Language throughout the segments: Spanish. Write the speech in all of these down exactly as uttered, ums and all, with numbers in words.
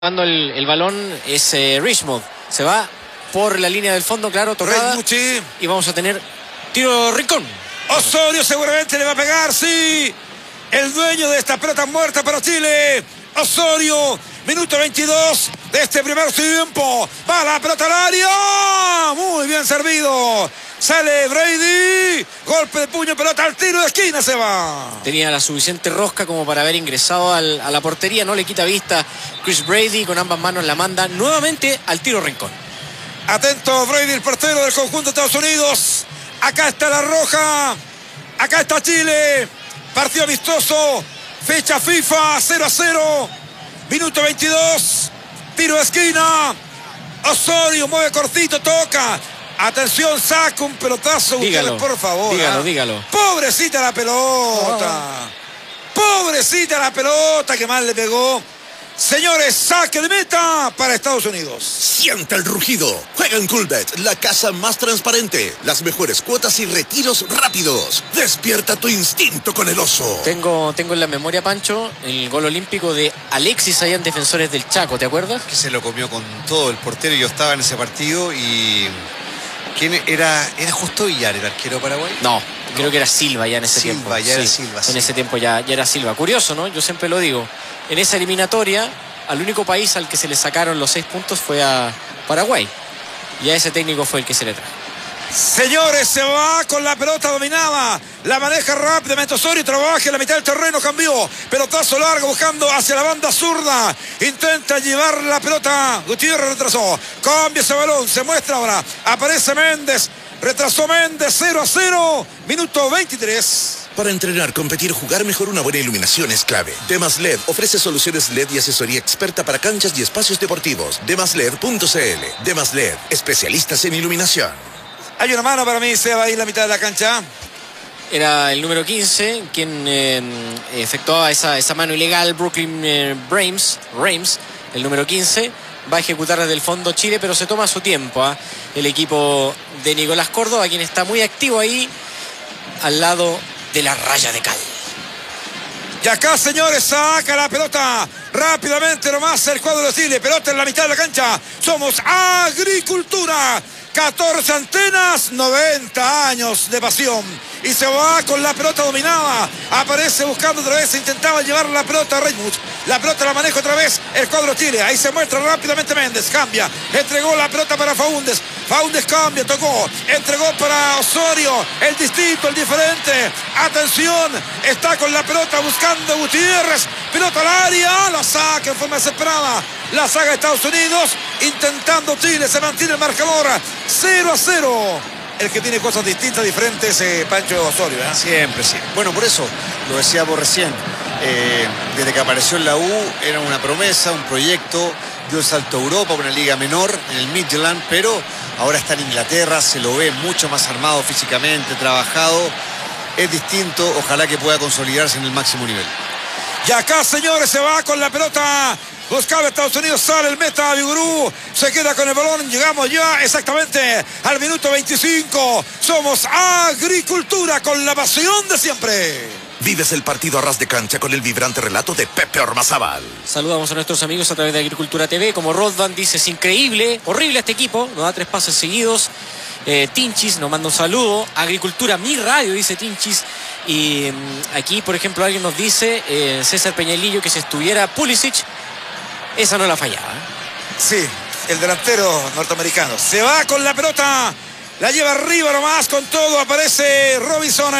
Cuando el, el balón es eh, Richmond, se va por la línea del fondo, claro, tocada, y vamos a tener tiro rincón. Osorio seguramente le va a pegar, sí, el dueño de esta pelota muerta para Chile, Osorio. Minuto veintidós de este primer tiempo. Va la pelota al área. Muy bien servido. Sale Brady. Golpe de puño, pelota al tiro de esquina, se va. Tenía la suficiente rosca como para haber ingresado al, a la portería. No le quita vista Chris Brady. Con ambas manos la manda nuevamente al tiro rincón. Atento Brady, el portero del conjunto de Estados Unidos. Acá está la roja. Acá está Chile. Partido amistoso. Fecha FIFA cero a cero. Minuto veintidós, tiro de esquina. Osorio mueve cortito, toca. Atención, saca un pelotazo. Dígalo, ustedes, por favor. Dígalo, ¿eh? dígalo. Pobrecita la pelota. Oh. Pobrecita la pelota que mal le pegó. Señores, saque de meta para Estados Unidos. Siente el rugido. Juega en Coolbet, la casa más transparente. Las mejores cuotas y retiros rápidos. Despierta tu instinto con el oso. Tengo, tengo en la memoria, Pancho, el gol olímpico de Alexis allá en Defensores del Chaco, ¿te acuerdas? Que se lo comió con todo el portero. Yo estaba en ese partido y... ¿Quién era? ¿Era Justo Villar, el arquero paraguayo? No, no, creo que era Silva ya en ese Silva, tiempo. ya era sí, Silva. En sí. ese tiempo ya, ya era Silva. Curioso, ¿no? Yo siempre lo digo. En esa eliminatoria, al único país al que se le sacaron los seis puntos fue a Paraguay. Y a ese técnico fue el que se le trajo. Señores, se va con la pelota dominada. La maneja rápidamente Osorio, trabaja en la mitad del terreno, cambió. Pelotazo largo buscando hacia la banda zurda. Intenta llevar la pelota. Gutiérrez retrasó. Cambia ese balón, se muestra ahora. Aparece Méndez. Retrasó Méndez, cero a cero. Minuto veintitrés. Para entrenar, competir, jugar mejor, una buena iluminación es clave. Demas L E D ofrece soluciones L E D y asesoría experta para canchas y espacios deportivos. demas led punto c l. Demas L E D, especialistas en iluminación. Hay una mano para mí, Seba, ahí en la mitad de la cancha. Era el número quince quien eh, efectuaba esa, esa mano ilegal. Brooklyn eh, Brames, Rames, el número quince. Va a ejecutar desde el fondo Chile, pero se toma su tiempo. ¿eh? El equipo de Nicolás Córdoba, quien está muy activo ahí, al lado de la raya de cal. Y acá, señores, saca la pelota rápidamente nomás el cuadro de Chile. Pelota en la mitad de la cancha. Somos Agricultura. catorce antenas, noventa años de pasión. Y se va con la pelota dominada. Aparece buscando otra vez. Intentaba llevar la pelota a Redmond. La pelota la maneja otra vez el cuadro Chile. Ahí se muestra rápidamente Méndez. Cambia. Entregó la pelota para Faúndez. Faúndez cambia, tocó. Entregó para Osorio. El distinto, el diferente. Atención. Está con la pelota buscando Gutiérrez. Pelota al área. La saca en forma desesperada. La saga de Estados Unidos. Intentando Chile. Se mantiene el marcador. cero a cero. El que tiene cosas distintas, diferentes, eh, Pancho Osorio. ¿eh? Siempre, sí. Bueno, por eso lo decíamos recién. Eh, desde que apareció en la U, era una promesa, un proyecto. Dio el salto a Europa, una liga menor en el Midland, pero ahora está en Inglaterra. Se lo ve mucho más armado físicamente, trabajado. Es distinto. Ojalá que pueda consolidarse en el máximo nivel. Y acá, señores, se va con la pelota. Buscaba Estados Unidos, sale el meta Vigurú, se queda con el balón, llegamos ya exactamente al minuto veinticinco. Somos Agricultura con la pasión de siempre. Vives el partido a ras de cancha con el vibrante relato de Pepe Ormazábal. Saludamos a nuestros amigos a través de Agricultura T V. Como Rodvan dice, es increíble, horrible este equipo, nos da tres pases seguidos. Eh, Tinchis nos manda un saludo. Agricultura, mi radio, dice Tinchis. Y um, aquí, por ejemplo, alguien nos dice, eh, César Peñalillo, que si estuviera Pulisic, esa no la fallaba. Sí, el delantero norteamericano. Se va con la pelota. La lleva arriba nomás con todo. Aparece Robinson.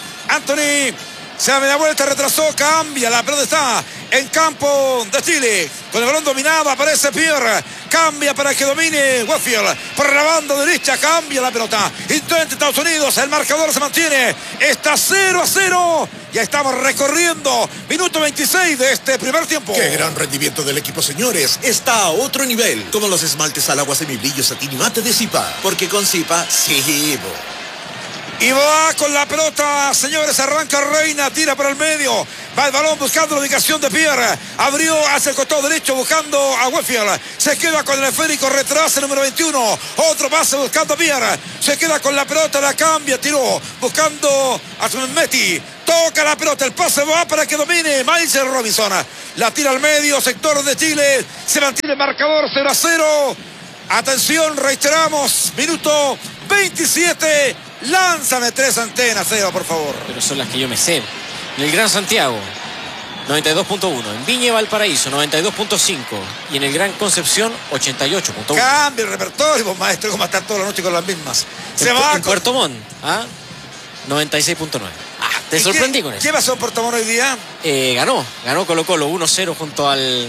Anthony se da media vuelta, retrasó, cambia. La pelota está en campo de Chile. Con el balón dominado aparece Pierre. Cambia para que domine Wakefield. Por la banda derecha cambia la pelota. Intenta Estados Unidos. El marcador se mantiene. Está cero a cero. Ya estamos recorriendo minuto veintiséis de este primer tiempo. ¡Qué gran rendimiento del equipo, señores! Está a otro nivel. Como los esmaltes al agua semibrillo satín y mate de Zipa. Porque con Zipa, sí. Y va con la pelota, señores, arranca Reina, tira para el medio. Va el balón buscando la ubicación de Pierre. Abrió hacia el costado derecho buscando a Wakefield. Se queda con el esférico, retrasa el número veintiuno. Otro pase buscando a Pierre. Se queda con la pelota, la cambia, tiró buscando a Meti. Toca la pelota, el pase va para que domine Miles Robinson. La tira al medio, sector de Chile. Se mantiene el marcador cero a cero. Atención, reiteramos, minuto veintisiete. Lánzame tres antenas, Seba, por favor. Pero son las que yo me sé. En el Gran Santiago, noventa y dos punto uno. En Viña Valparaíso, noventa y dos punto cinco. Y en el Gran Concepción, ochenta y ocho punto uno. Cambia el repertorio, pues, maestro, como estar toda la noche con las mismas. Se en, va en con... Puerto Montt, ¿ah? noventa y seis punto nueve. Ah, te sorprendí qué, con eso. ¿Qué pasó en Puerto Montt hoy día? Eh, ganó, ganó Colo Colo uno cero junto al,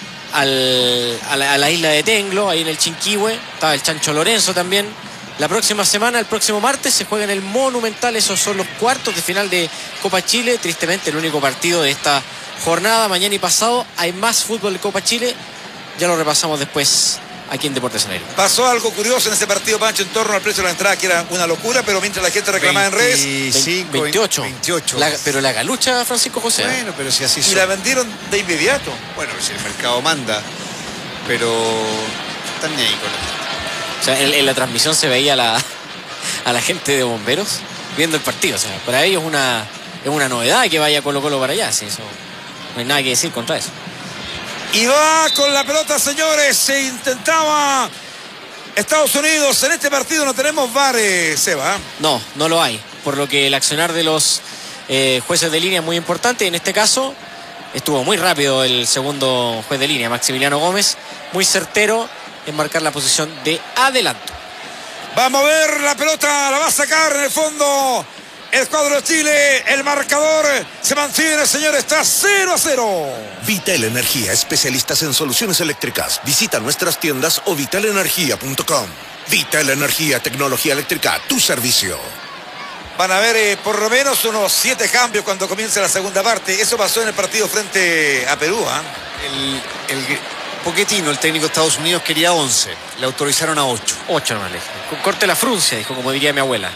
al a, la, a la isla de Tenglo, ahí en el Chinquihue. Estaba el Chancho Lorenzo también. La próxima semana, el próximo martes, se juega en el Monumental. Esos son los cuartos de final de Copa Chile. Tristemente, el único partido de esta jornada. Mañana y pasado hay más fútbol de Copa Chile. Ya lo repasamos después aquí en Deportes en Aire. Pasó algo curioso en ese partido, Pancho, en torno al precio de la entrada, que era una locura, pero mientras la gente reclamaba en redes... veinticinco, veintiocho. veintiocho. La, pero la galucha, Francisco José. Bueno, pero si así Y son. la vendieron de inmediato. Bueno, si el mercado manda, pero están ni ahí con esto. O sea, en, en la transmisión se veía a la, a la gente de bomberos viendo el partido. O sea, para ellos es una, es una novedad que vaya Colo Colo para allá. Sí, eso, no hay nada que decir contra eso. Y va con la pelota, señores. Se intentaba Estados Unidos. En este partido no tenemos V A R, Seba. No, no lo hay. Por lo que el accionar de los eh, jueces de línea es muy importante. En este caso estuvo muy rápido el segundo juez de línea, Maximiliano Gómez. Muy certero en marcar la posición de adelanto. Vamos a ver la pelota. La va a sacar en el fondo el cuadro de Chile. El marcador se mantiene, señores. Está cero a cero. Vital Energía, especialistas en soluciones eléctricas. Visita nuestras tiendas o vital energía punto com. Vital Energía, tecnología eléctrica a tu servicio. Van a ver eh, por lo menos unos siete cambios cuando comience la segunda parte. Eso pasó en el partido frente a Perú. ¿eh? El, el Pochettino, el técnico de Estados Unidos, quería once. Le autorizaron a ocho. ocho nomás le dije. Corte la fruncia, dijo, como diría mi abuela.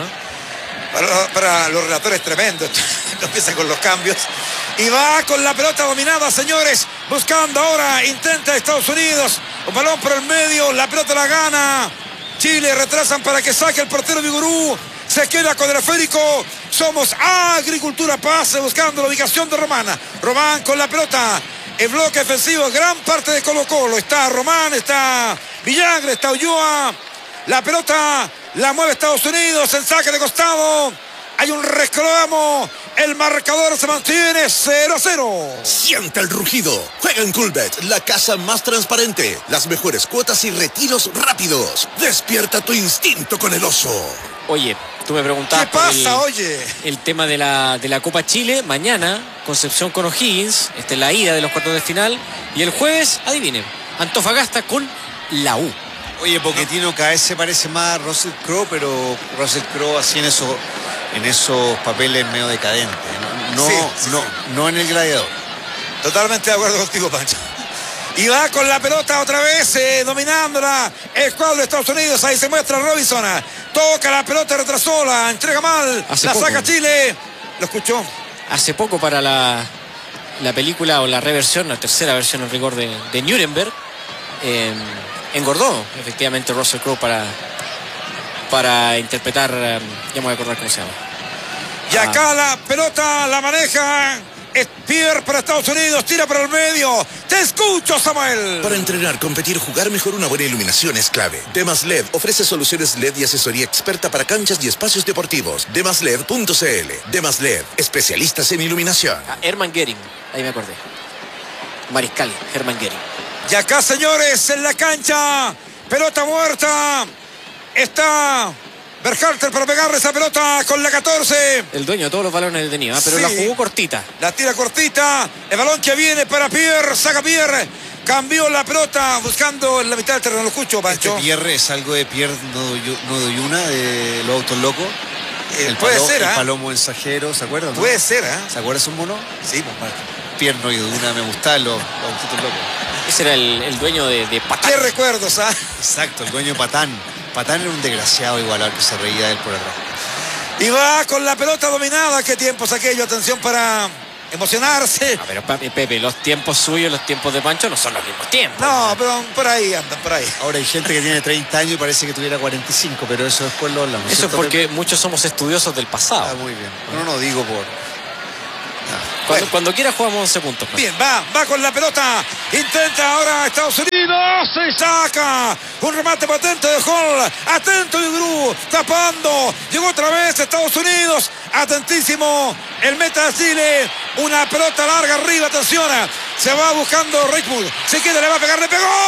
¿Ah? Para, para los relatores tremendo. Empieza con los cambios. Y va con la pelota dominada, señores. Buscando ahora, intenta Estados Unidos. Un balón por el medio, la pelota la gana. Chile retrasan para que saque el portero Vigurú. Se queda con el esférico. Somos Agricultura Paz, buscando la ubicación de Román. Román con la pelota. El bloque defensivo, gran parte de Colo Colo. Está Román, está Villagre, está Ulloa. La pelota la mueve Estados Unidos, el saque de costado. Hay un reclamo. El marcador se mantiene cero a cero. Siente el rugido. Juega en Coolbet, la casa más transparente. Las mejores cuotas y retiros rápidos. Despierta tu instinto con el oso. Oye, tú me preguntabas ¿Qué por pasa, el, oye? el tema de la, de la Copa Chile. Mañana, Concepción con O'Higgins. Esta es la ida de los cuartos de final. Y el jueves, adivinen, Antofagasta con la U. Oye, Pochettino cada vez se parece más a Russell Crowe, pero Russell Crowe así en esos, en esos papeles medio decadentes. No, no, Sí, sí, no, sí. no en el Gladiador. Totalmente de acuerdo contigo, Pancho. Y va con la pelota otra vez, eh, dominándola el cuadro de Estados Unidos. Ahí se muestra Robinson. Toca la pelota, retrasó, la entrega mal. Hace la poco. saca Chile. ¿Lo escuchó? Hace poco para la, la película o la reversión, la tercera versión en rigor de, de Nuremberg, eh, engordó efectivamente Russell Crowe para, para interpretar, eh, ya me voy a acordar cómo se llama. Y acá la pelota la maneja es Pierre para Estados Unidos. Tira por el medio. Te escucho, Samuel. Para entrenar, competir, jugar mejor, una buena iluminación es clave. Demas L E D ofrece soluciones L E D y asesoría experta para canchas y espacios deportivos. demas led punto c l. Demas L E D, especialistas en iluminación. Ah, Hermann Goering, ahí me acordé. Mariscal, Hermann Goering. Y acá, señores, en la cancha, pelota muerta. Está Berhalter para pegarle esa pelota con la catorce. El dueño de todos los balones detenidos, ¿eh? pero Sí. la jugó cortita. La tira cortita. El balón que viene para Pierre. Saca Pierre. Cambió la pelota buscando en la mitad del terreno. Lo escucho, Pancho. Este Pierre es algo de Pierre Nodoyuna de los autos locos. Eh, El, puede palo- ser, el ¿ah? palomo mensajero, ¿se acuerdan? no? Puede ser, ¿eh? ¿Se acuerdan un mono? Sí, pues, Marco. Pierre Nodoyuna, me gustaban los, los autitos locos. Ese era el, el dueño de, de Patán. ¿Qué recuerdos, ah? Exacto, el dueño Patán. Patán era un desgraciado igual al que se reía de él por atrás. Y va con la pelota dominada. ¿Qué tiempos aquello? Atención para emocionarse. Ah, pero Pepe, Pepe, los tiempos suyos, los tiempos de Pancho no son los mismos tiempos. No, pero por ahí andan, por ahí. Ahora hay gente que tiene treinta años y parece que tuviera cuarenta y cinco, pero eso después lo hablamos. Eso es ¿cierto, porque Pepe? muchos somos estudiosos del Ah, pasado. muy bien. No, no digo por, Cuando, cuando quiera jugamos once puntos. Man. Bien, va, va con la pelota. Intenta ahora Estados Unidos. Se saca. Un remate patente de Hall. Atento Vigorú. Tapando. Llegó otra vez Estados Unidos. Atentísimo. El meta de Chile. Una pelota larga arriba. Atención. Se va buscando Richmond. Se queda, le va a pegar. Le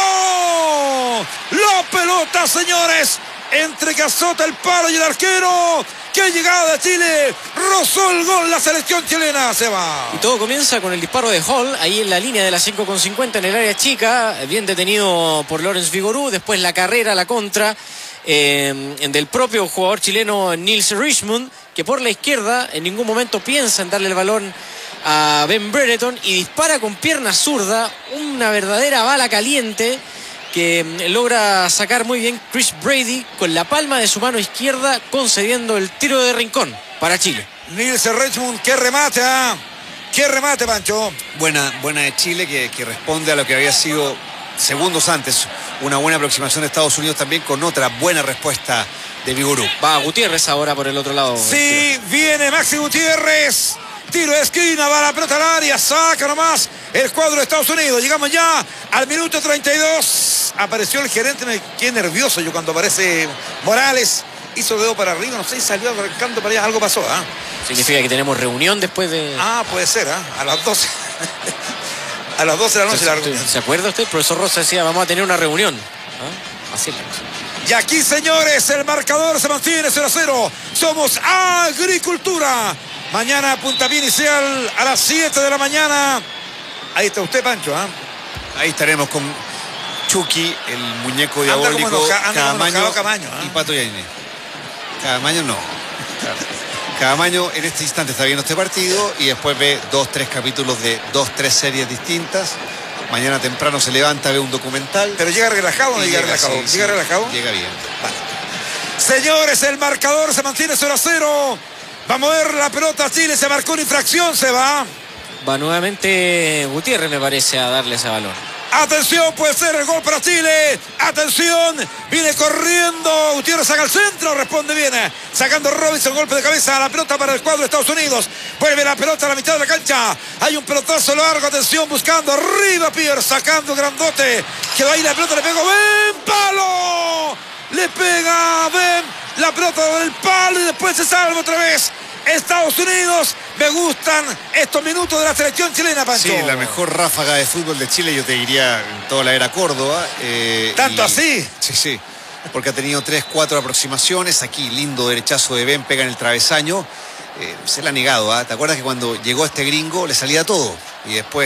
pegó. La pelota, señores. Entre que azota el palo y el arquero. ¡Qué llegada de Chile! Rozó el gol la selección chilena. Se va. Y todo comienza con el disparo de Hall. Ahí en la línea de la cinco con cincuenta en el área chica. Bien detenido por Lawrence Vigorú. Después la carrera, la contra eh, del propio jugador chileno Nils Richmond. Que por la izquierda en ningún momento piensa en darle el balón a Ben Brereton. Y dispara con pierna zurda. Una verdadera bala caliente. Que logra sacar muy bien Chris Brady con la palma de su mano izquierda, concediendo el tiro de rincón para Chile. Nils Richmond, qué remate, ¿eh? Qué remate, Pancho. Buena, buena de Chile que, que responde a lo que había sido segundos antes una buena aproximación de Estados Unidos, también con otra buena respuesta de Vigorú. Va Gutiérrez ahora por el otro lado. Sí, viene Maxi Gutiérrez. Tiro de esquina, va la pelota al área, saca nomás el cuadro de Estados Unidos. Llegamos ya al minuto treinta y dos. Apareció el gerente, me quedé nervioso yo cuando aparece Morales. Hizo dedo para arriba, no sé, salió arrancando para allá, algo pasó. ¿eh? Significa que tenemos reunión después de... Ah, puede ser, ¿eh? A las doce. A las doce de la noche la reunión. ¿Se acuerda usted? El profesor Rosa decía, vamos a tener una reunión. ¿Ah? Así es la cosa. Y aquí, señores, el marcador se mantiene cero a cero. Somos Agricultura. Mañana puntapié inicial a las siete de la mañana. Ahí está usted, Pancho. ¿eh? Ahí estaremos con Chucky, el muñeco diabólico, enoja, Caamaño, Caamaño ¿eh? y Pato Yaine. Caamaño no. Caamaño en este instante está viendo este partido y después ve dos, tres capítulos de dos, tres series distintas. Mañana temprano se levanta, ve un documental. ¿Pero llega relajado o no llega, llega relajado? Sí, ¿Llega sí, relajado? Llega bien. Vale. Señores, el marcador se mantiene cero a cero. Va a mover la pelota Chile, se marcó una infracción, se va. Va nuevamente Gutiérrez, me parece, a darle ese balón. Atención, puede ser el gol para Chile. Atención, viene corriendo. Gutiérrez saca el centro, responde bien. Sacando Robinson, golpe de cabeza a la pelota para el cuadro de Estados Unidos. Vuelve la pelota a la mitad de la cancha. Hay un pelotazo largo, atención, buscando arriba Pierre, sacando grandote. Quedó ahí la pelota, le pegó. ¡Ven, palo! Le pega, ven, la pelota del palo y después se salva otra vez. Estados Unidos, me gustan estos minutos de la selección chilena, Pancho. Sí, la mejor ráfaga de fútbol de Chile, yo te diría, en toda la era Córdoba. Eh, ¿Tanto y, así? Sí, sí, porque ha tenido tres, cuatro aproximaciones. Aquí, lindo derechazo de Ben, pega en el travesaño. Eh, se le ha negado, ¿eh? ¿Te acuerdas que cuando llegó este gringo le salía todo? Y después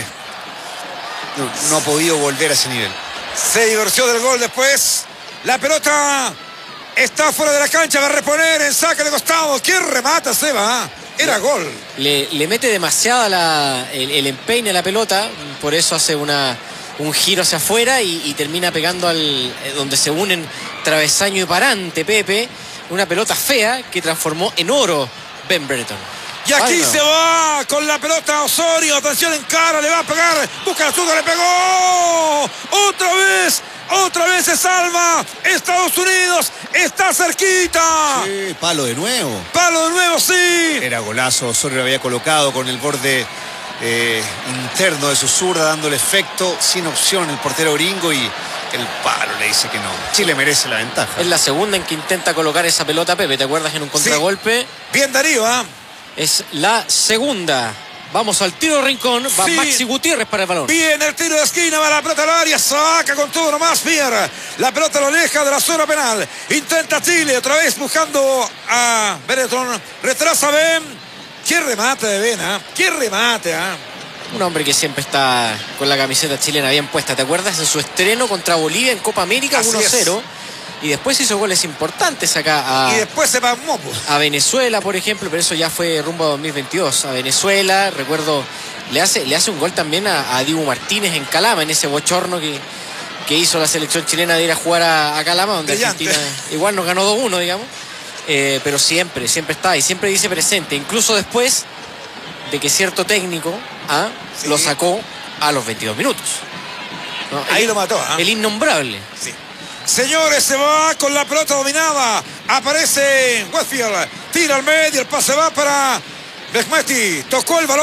no, no ha podido volver a ese nivel. Se divorció del gol después. La pelota está fuera de la cancha, va a reponer en saque de costado. ¿Quién remata, Seba? Era gol. Le, le mete demasiada la, el, el empeine a la pelota, por eso hace una, un giro hacia afuera y, y termina pegando al donde se unen travesaño y parante, Pepe. Una pelota fea que transformó en oro Ben Brereton. Y aquí Ay, no. se va con la pelota Osorio. Atención en cara, le va a pegar. Busca la zurda, le pegó. Otra vez. Otra vez se salva. Estados Unidos está cerquita. Sí, palo de nuevo. Palo de nuevo, sí. Era golazo. Osorio lo había colocado con el borde eh, interno de su zurda, dándole efecto, sin opción el portero gringo, y el palo le dice que no. Chile merece la ventaja. Es la segunda en que intenta colocar esa pelota, Pepe. ¿Te acuerdas en un contragolpe? Sí. Bien, Darío, ¿ah? ¿eh? Es la segunda. Vamos al tiro de rincón. Va sí. Maxi Gutiérrez para el balón. Bien, el tiro de esquina, va la pelota al área. Saca con todo nomás Pierre. La pelota lo aleja de la zona penal. Intenta Chile, otra vez buscando a Brereton. Retrasa Ben. Qué remate de Ben, ¿ah? ¿eh? Qué remate, ¿ah? ¿eh? Un hombre que siempre está con la camiseta chilena bien puesta. ¿Te acuerdas? En su estreno contra Bolivia en Copa América, uno cero. Y después hizo goles importantes acá a, y después se pasmó, pues. a Venezuela, por ejemplo, pero eso ya fue rumbo a dos mil veintidós. A Venezuela, recuerdo, le hace, le hace un gol también a, a Dibu Martínez en Calama, en ese bochorno que, que hizo la selección chilena de ir a jugar a, a Calama, donde Brillante. Argentina igual nos ganó dos uno, digamos. Eh, pero siempre, siempre está y siempre dice presente, incluso después de que cierto técnico ¿ah? sí. lo sacó a los veintidós minutos. ¿No? Ahí el, lo mató. ¿eh? El innombrable. Sí. Señores, se va con la pelota dominada. Aparece Westfield. Tira al medio. El pase va para Bekmeti. Tocó el balón.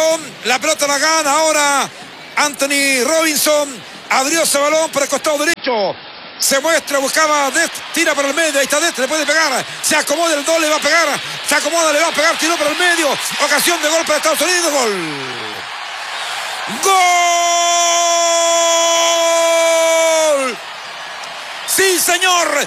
La pelota la gana ahora Anthony Robinson. Abrió ese balón por el costado derecho. Se muestra, buscaba Dest, tira por el medio. Ahí está Dest, le puede pegar. Se acomoda el dos, le va a pegar. Se acomoda, le va a pegar, tiró por el medio. Ocasión de gol para Estados Unidos. Gol. ¡Gol! ¡Sí, señor!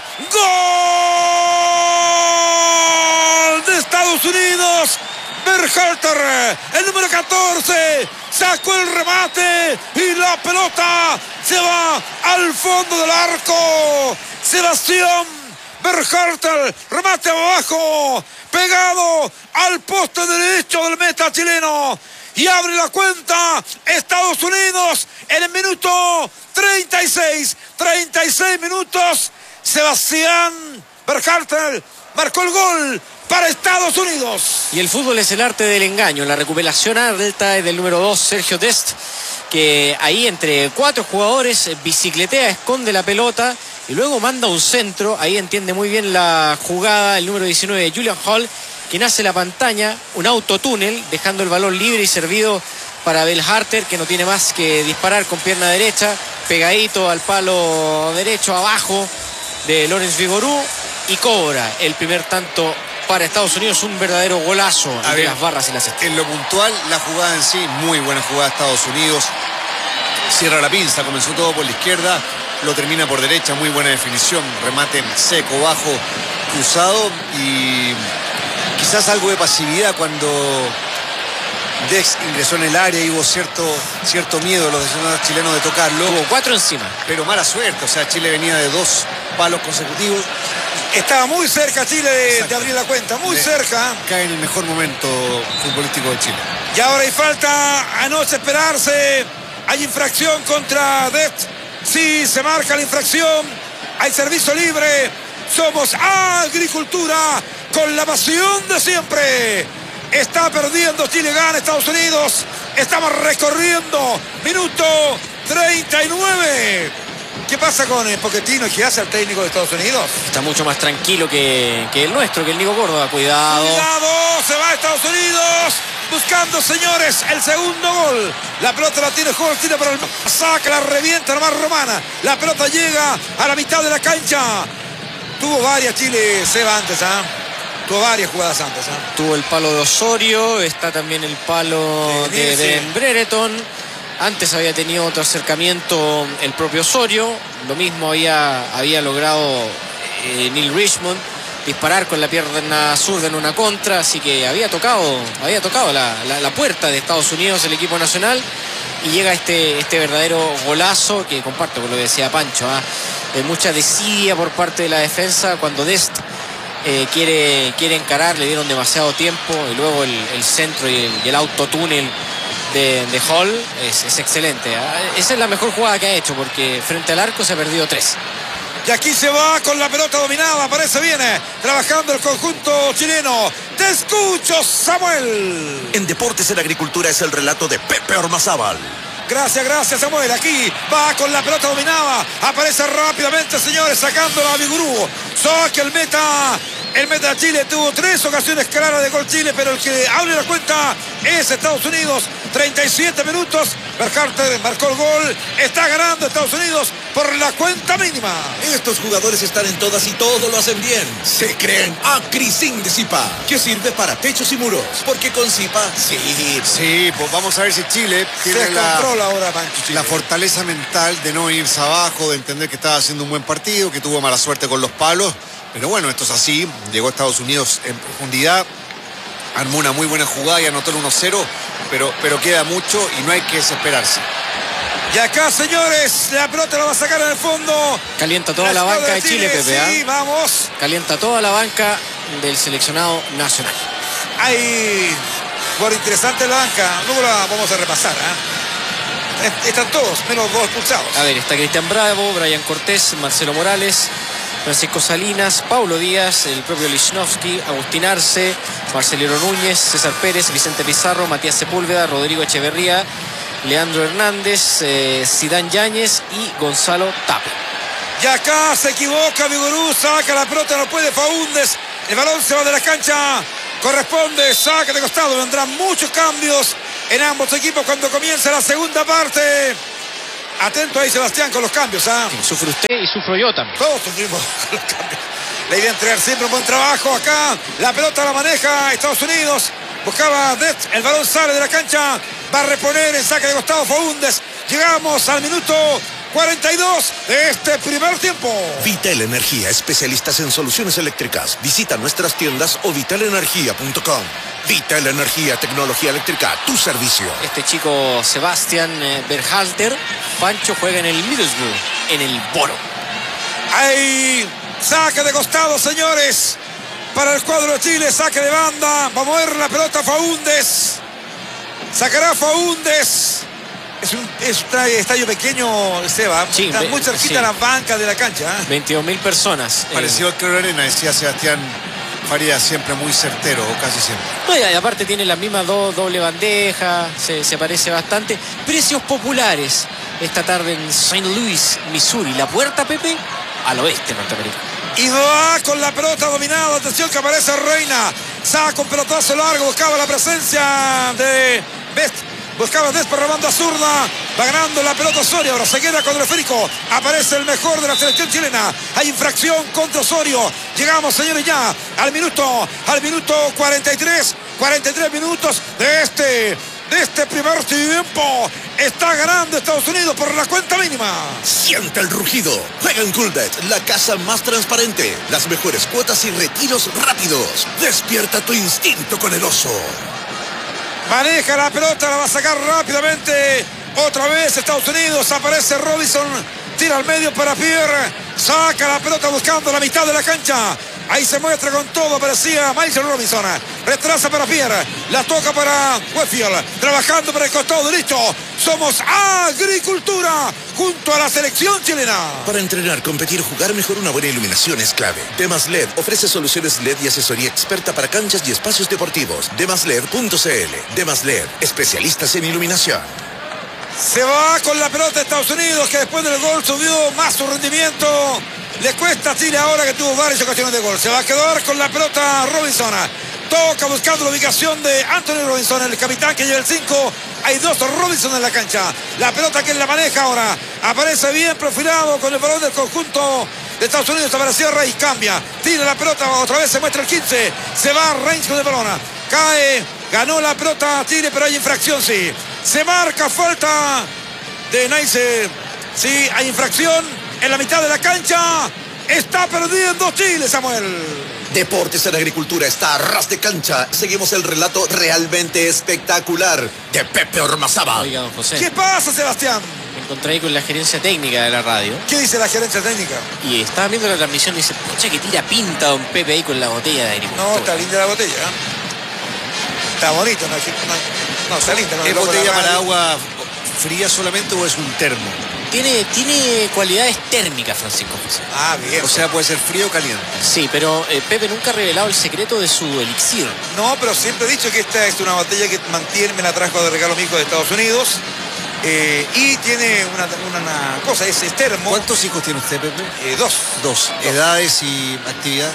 ¡Gol de Estados Unidos! Berhalter, el número catorce, sacó el remate y la pelota se va al fondo del arco. Sebastián Berhalter, remate abajo, pegado al poste derecho del meta chileno. Y abre la cuenta Estados Unidos en el minuto treinta y seis. treinta y seis minutos. Sebastián Berhalter marcó el gol para Estados Unidos. Y el fútbol es el arte del engaño. La recuperación alta es del número dos, Sergio Dest, que ahí entre cuatro jugadores bicicletea, esconde la pelota y luego manda un centro. Ahí entiende muy bien la jugada el número diecinueve, Julian Hall, quien hace la pantalla, un autotúnel, dejando el balón libre y servido para Berhalter, que no tiene más que disparar con pierna derecha, pegadito al palo derecho abajo de Lorenz Vigorú, y cobra el primer tanto para Estados Unidos. Un verdadero golazo de las barras y las estrellas. En lo puntual, la jugada en sí, muy buena jugada de Estados Unidos. Cierra la pinza, comenzó todo por la izquierda, lo termina por derecha, muy buena definición, remate seco, bajo, cruzado, y quizás algo de pasividad cuando Dest ingresó en el área y hubo cierto, cierto miedo de los seleccionados chilenos de tocarlo. Hubo cuatro encima. Pero mala suerte, o sea, Chile venía de dos palos consecutivos. Estaba muy cerca Chile de, de abrir la cuenta, muy Le, cerca. Cae en el mejor momento futbolístico de Chile. Y ahora hay falta, a no esperarse. Hay infracción contra Dest. Sí, se marca la infracción. Hay servicio libre. Somos Agricultura con la pasión de siempre. Está perdiendo Chile, gana Estados Unidos. Estamos recorriendo minuto treinta y nueve. ¿Qué pasa con el Pochettino? ¿Qué hace el técnico de Estados Unidos? Está mucho más tranquilo que, que el nuestro, que el Nico Córdoba. Cuidado. Cuidado, se va a Estados Unidos. Buscando, señores, el segundo gol. La pelota la tiene Hall, tira para el... saca, la revienta la más romana. La pelota llega a la mitad de la cancha. Tuvo varias Chile, Seba, antes, ¿ah? ¿eh? Tuvo varias jugadas antes, ¿eh? Tuvo el palo de Osorio, está también el palo de, de, de Brereton. Antes había tenido otro acercamiento el propio Osorio. Lo mismo había, había logrado eh, Neil Richmond, disparar con la pierna zurda en una contra. Así que había tocado, había tocado la, la, la puerta de Estados Unidos el equipo nacional. Y llega este, este verdadero golazo que comparto con lo que decía Pancho, ¿eh? De mucha desidia por parte de la defensa cuando Dest eh, quiere, quiere encarar. Le dieron demasiado tiempo y luego el, el centro y el, y el autotúnel de, de Hall es, es excelente, ¿eh? Esa es la mejor jugada que ha hecho, porque frente al arco se ha perdido tres. Y aquí se va con la pelota dominada. Parece bien trabajando el conjunto chileno. Te escucho, Samuel. En Deportes en Agricultura es el relato de Pepe Ormazábal. Gracias, gracias, Samuel. Aquí va con la pelota dominada. Aparece rápidamente, señores, sacándola a Vigorú. Saca el meta. El meta de Chile tuvo tres ocasiones claras de gol Chile, pero el que abre la cuenta es Estados Unidos. treinta y siete minutos. Berhalter marcó el gol. Está ganando Estados Unidos por la cuenta mínima. Estos jugadores están en todas y todo lo hacen bien. Se creen Acrisin de Zipa, que sirve para techos y muros. Porque con Zipa, sí. Sí, pues vamos a ver si Chile tiene Se la, controla ahora, Pancho, Chile. la fortaleza mental de no irse abajo, de entender que estaba haciendo un buen partido, que tuvo mala suerte con los palos. Pero bueno, esto es así. Llegó a Estados Unidos en profundidad, armó una muy buena jugada y anotó el uno cero, pero, pero queda mucho y no hay que desesperarse. Y acá, señores, la pelota la va a sacar en el fondo. Calienta toda la, la banca de Chile, Chile, Pepe. Sí, ¿eh? Vamos. Calienta toda la banca del seleccionado nacional. Hay por interesante en la banca. Luego la vamos a repasar, ¿eh? Están todos, menos dos expulsados. A ver, está Cristian Bravo, Brian Cortés, Marcelo Morales, Francisco Salinas, Paulo Díaz, el propio Lichnowsky, Agustín Arce, Marcelino Núñez, César Pérez, Vicente Pizarro, Matías Sepúlveda, Rodrigo Echeverría, Leandro Hernández, eh, Zidane Yáñez y Gonzalo Tapia. Y acá se equivoca Vigorú, saca la pelota, no puede Faúndez. El balón se va de la cancha, corresponde, saca de costado, vendrán muchos cambios en ambos equipos cuando comienza la segunda parte. Atento ahí, Sebastián, con los cambios. ¿ah? Sí, sufre usted y sufro yo también. Todos sufrimos con los cambios. La idea de entregar siempre un buen trabajo acá. La pelota la maneja Estados Unidos. Buscaba Dest, el balón sale de la cancha. Va a reponer en saque de costado Faúndez. Llegamos al minuto cuarenta y dos de este primer tiempo. Vital Energía, especialistas en soluciones eléctricas. Visita nuestras tiendas o vital energía punto com. Vital Energía, tecnología eléctrica, tu servicio. Este chico Sebastián eh, Berhalter, Pancho, juega en el Middlesbrough, en el Boro. Hay saque de costado, señores, para el cuadro de Chile. Saque de banda. Va a mover la pelota Faúndez. Sacará Faúndez. Es un, es un estadio pequeño, Seba. Sí, Está ve, muy cerquita sí. a las bancas de la cancha. ¿eh? veintidós mil personas. Parecido eh, al Club Arena, decía Sebastián Farías, siempre muy certero, o casi siempre. no, y aparte tiene la misma do, doble bandeja, se, se parece bastante. Precios populares esta tarde en Saint Louis, Missouri. La puerta, Pepe, al oeste norteamericano. Y va con la pelota dominada. Atención que aparece Reina. Saca un pelotazo largo. Buscaba la presencia de Best. Buscaba Dest por la banda zurda. Va ganando la pelota Osorio. Ahora se queda con el esférico. Aparece el mejor de la selección chilena. Hay infracción contra Osorio. Llegamos, señores, ya al minuto, al minuto cuarenta y tres. cuarenta y tres minutos de este, de este primer tiempo. Está ganando Estados Unidos por la cuenta mínima. Siente el rugido. Juega en Coolbet, la casa más transparente. Las mejores cuotas y retiros rápidos. Despierta tu instinto con el oso. Maneja la pelota, la va a sacar rápidamente. Otra vez Estados Unidos. Aparece Robinson. Tira al medio para Pierre. Saca la pelota buscando la mitad de la cancha. Ahí se muestra con todo. Parecía Michael Robinson. Retrasa para Pierre. La toca para Westfield. Trabajando para el costado derecho. Somos Agricultura junto a la selección chilena. Para entrenar, competir, jugar mejor, una buena iluminación es clave. Demas L E D ofrece soluciones L E D y asesoría experta para canchas y espacios deportivos. demas led punto c l. Demas L E D, especialistas en iluminación. Se va con la pelota de Estados Unidos, que después del gol subió más su rendimiento. Le cuesta a Chile ahora que tuvo varias ocasiones de gol. Se va a quedar con la pelota Robinson. Toca buscando la ubicación de Anthony Robinson, el capitán que lleva el cinco. Hay dos Robinson en la cancha. La pelota que la maneja ahora. Aparece bien profilado con el balón del conjunto de Estados Unidos. Apareció Reis, cambia. Tira la pelota, otra vez se muestra el quince. Se va Reis con el balón. Cae, ganó la pelota Chile, pero hay infracción, sí. Se marca falta de Nice. Sí, hay infracción en la mitad de la cancha. Está perdiendo Chile, Samuel. Deportes en Agricultura está a ras de cancha. Seguimos el relato realmente espectacular de Pepe Ormazábal. Oiga, don José, ¿Qué pasa, Sebastián? me encontré ahí con la gerencia técnica de la radio ¿Qué dice la gerencia técnica? y estaba viendo la transmisión y dice, pucha, que tira pinta don Pepe ahí con la botella de agricultura. No, está linda la botella. ¿eh? Está bonito, ¿no? No, no está linda. No, ¿Es loco, botella la para radio. agua fría solamente o es un termo? Tiene, tiene cualidades térmicas, Francisco José. Ah, bien. O sea, puede ser frío o caliente. Sí, pero eh, Pepe nunca ha revelado el secreto de su elixir. No, pero siempre he dicho que esta es una botella que mantiene, me la trajo de regalo mi hijo de Estados Unidos. Eh, y tiene una, una, una cosa, es, es termo. ¿Cuántos hijos tiene usted, Pepe? Eh, dos. Dos. ¿Edades y actividad?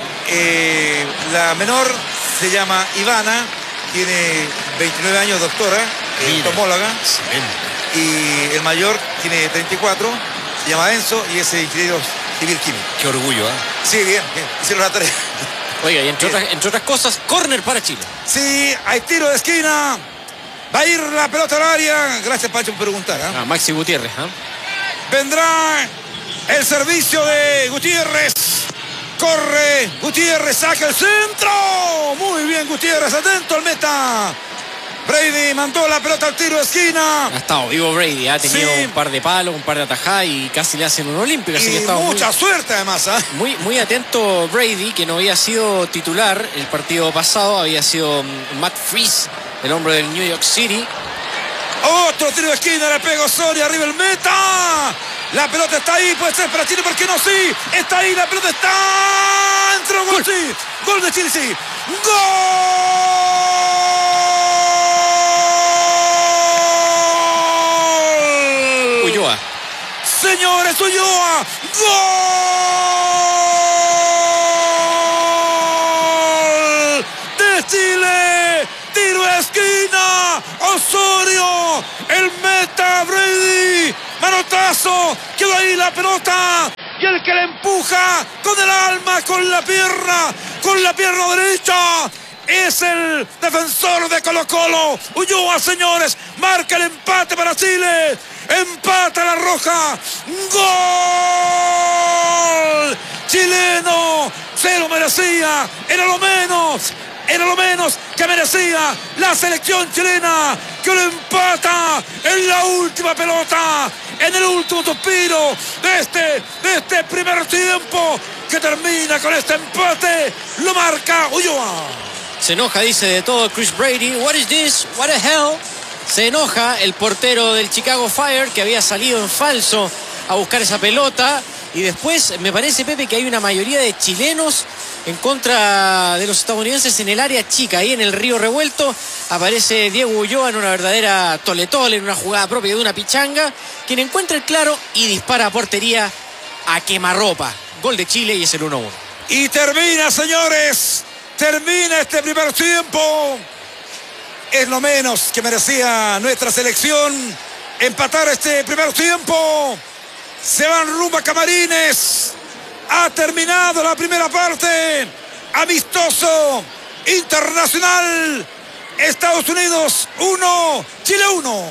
Eh, la menor se llama Ivana, tiene veintinueve años, doctora, eh, Mira. entomóloga. Excelente. Y el mayor tiene treinta y cuatro, se llama Enzo y es ingeniero civil químico. Qué orgullo, ¿ah? Sí, bien, bien, hicieron la tarea. Oiga, y entre otras, entre otras cosas, córner para Chile. Sí, hay tiro de esquina. Va a ir la pelota al área. Gracias, Pancho, por preguntar. ¿eh? Ah, Maxi Gutiérrez, ¿ah? Vendrá el servicio de Gutiérrez. Corre Gutiérrez, saca el centro. Muy bien, Gutiérrez, atento al meta. Brady mandó la pelota al tiro de esquina. Ha estado vivo Brady, ha tenido Sí. un par de palos, un par de atajadas y casi le hacen un olímpico. Así que ha Y estado muy, mucha suerte, además. ¿eh? muy, muy atento Brady, que no había sido titular el partido pasado, había sido mm, Matt Freese, el hombre del New York City. Otro tiro de esquina, le pegó Soria, arriba el meta. La pelota está ahí, puede ser para Chile, ¿por qué no? Sí, está ahí, la pelota está. Entró, gol, Gol. sí. Gol de Chile, sí. ¡Gol! Ulloa. Señores, Ulloa. ¡Gol! De Chile. Tiro de esquina. avanzó, quedó ahí la pelota. Y el que la empuja con el alma, con la pierna, con la pierna derecha, es el defensor de Colo-Colo. Ulloa, señores, marca el empate para Chile. Empata la Roja. ¡Gol! Chileno, se lo merecía, era lo menos. Era lo menos que merecía la selección chilena, que lo empata en la última pelota, en el último suspiro de este, de este primer tiempo, que termina con este empate. Lo marca Ulloa. Se enoja, dice de todo Chris Brady. What is this? What the hell? Se enoja el portero del Chicago Fire, que había salido en falso a buscar esa pelota. Y después me parece, Pepe, que hay una mayoría de chilenos en contra de los estadounidenses en el área chica. Ahí en el Río Revuelto aparece Diego Ulloa en una verdadera tole-tole, en una jugada propia de una pichanga, quien encuentra el claro y dispara a portería a quemarropa. Gol de Chile y es el uno uno. Y termina, señores, termina este primer tiempo. Es lo menos que merecía nuestra selección, empatar este primer tiempo. Se van rumbo a Camarines. Ha terminado la primera parte. Amistoso internacional. Estados Unidos uno, Chile uno.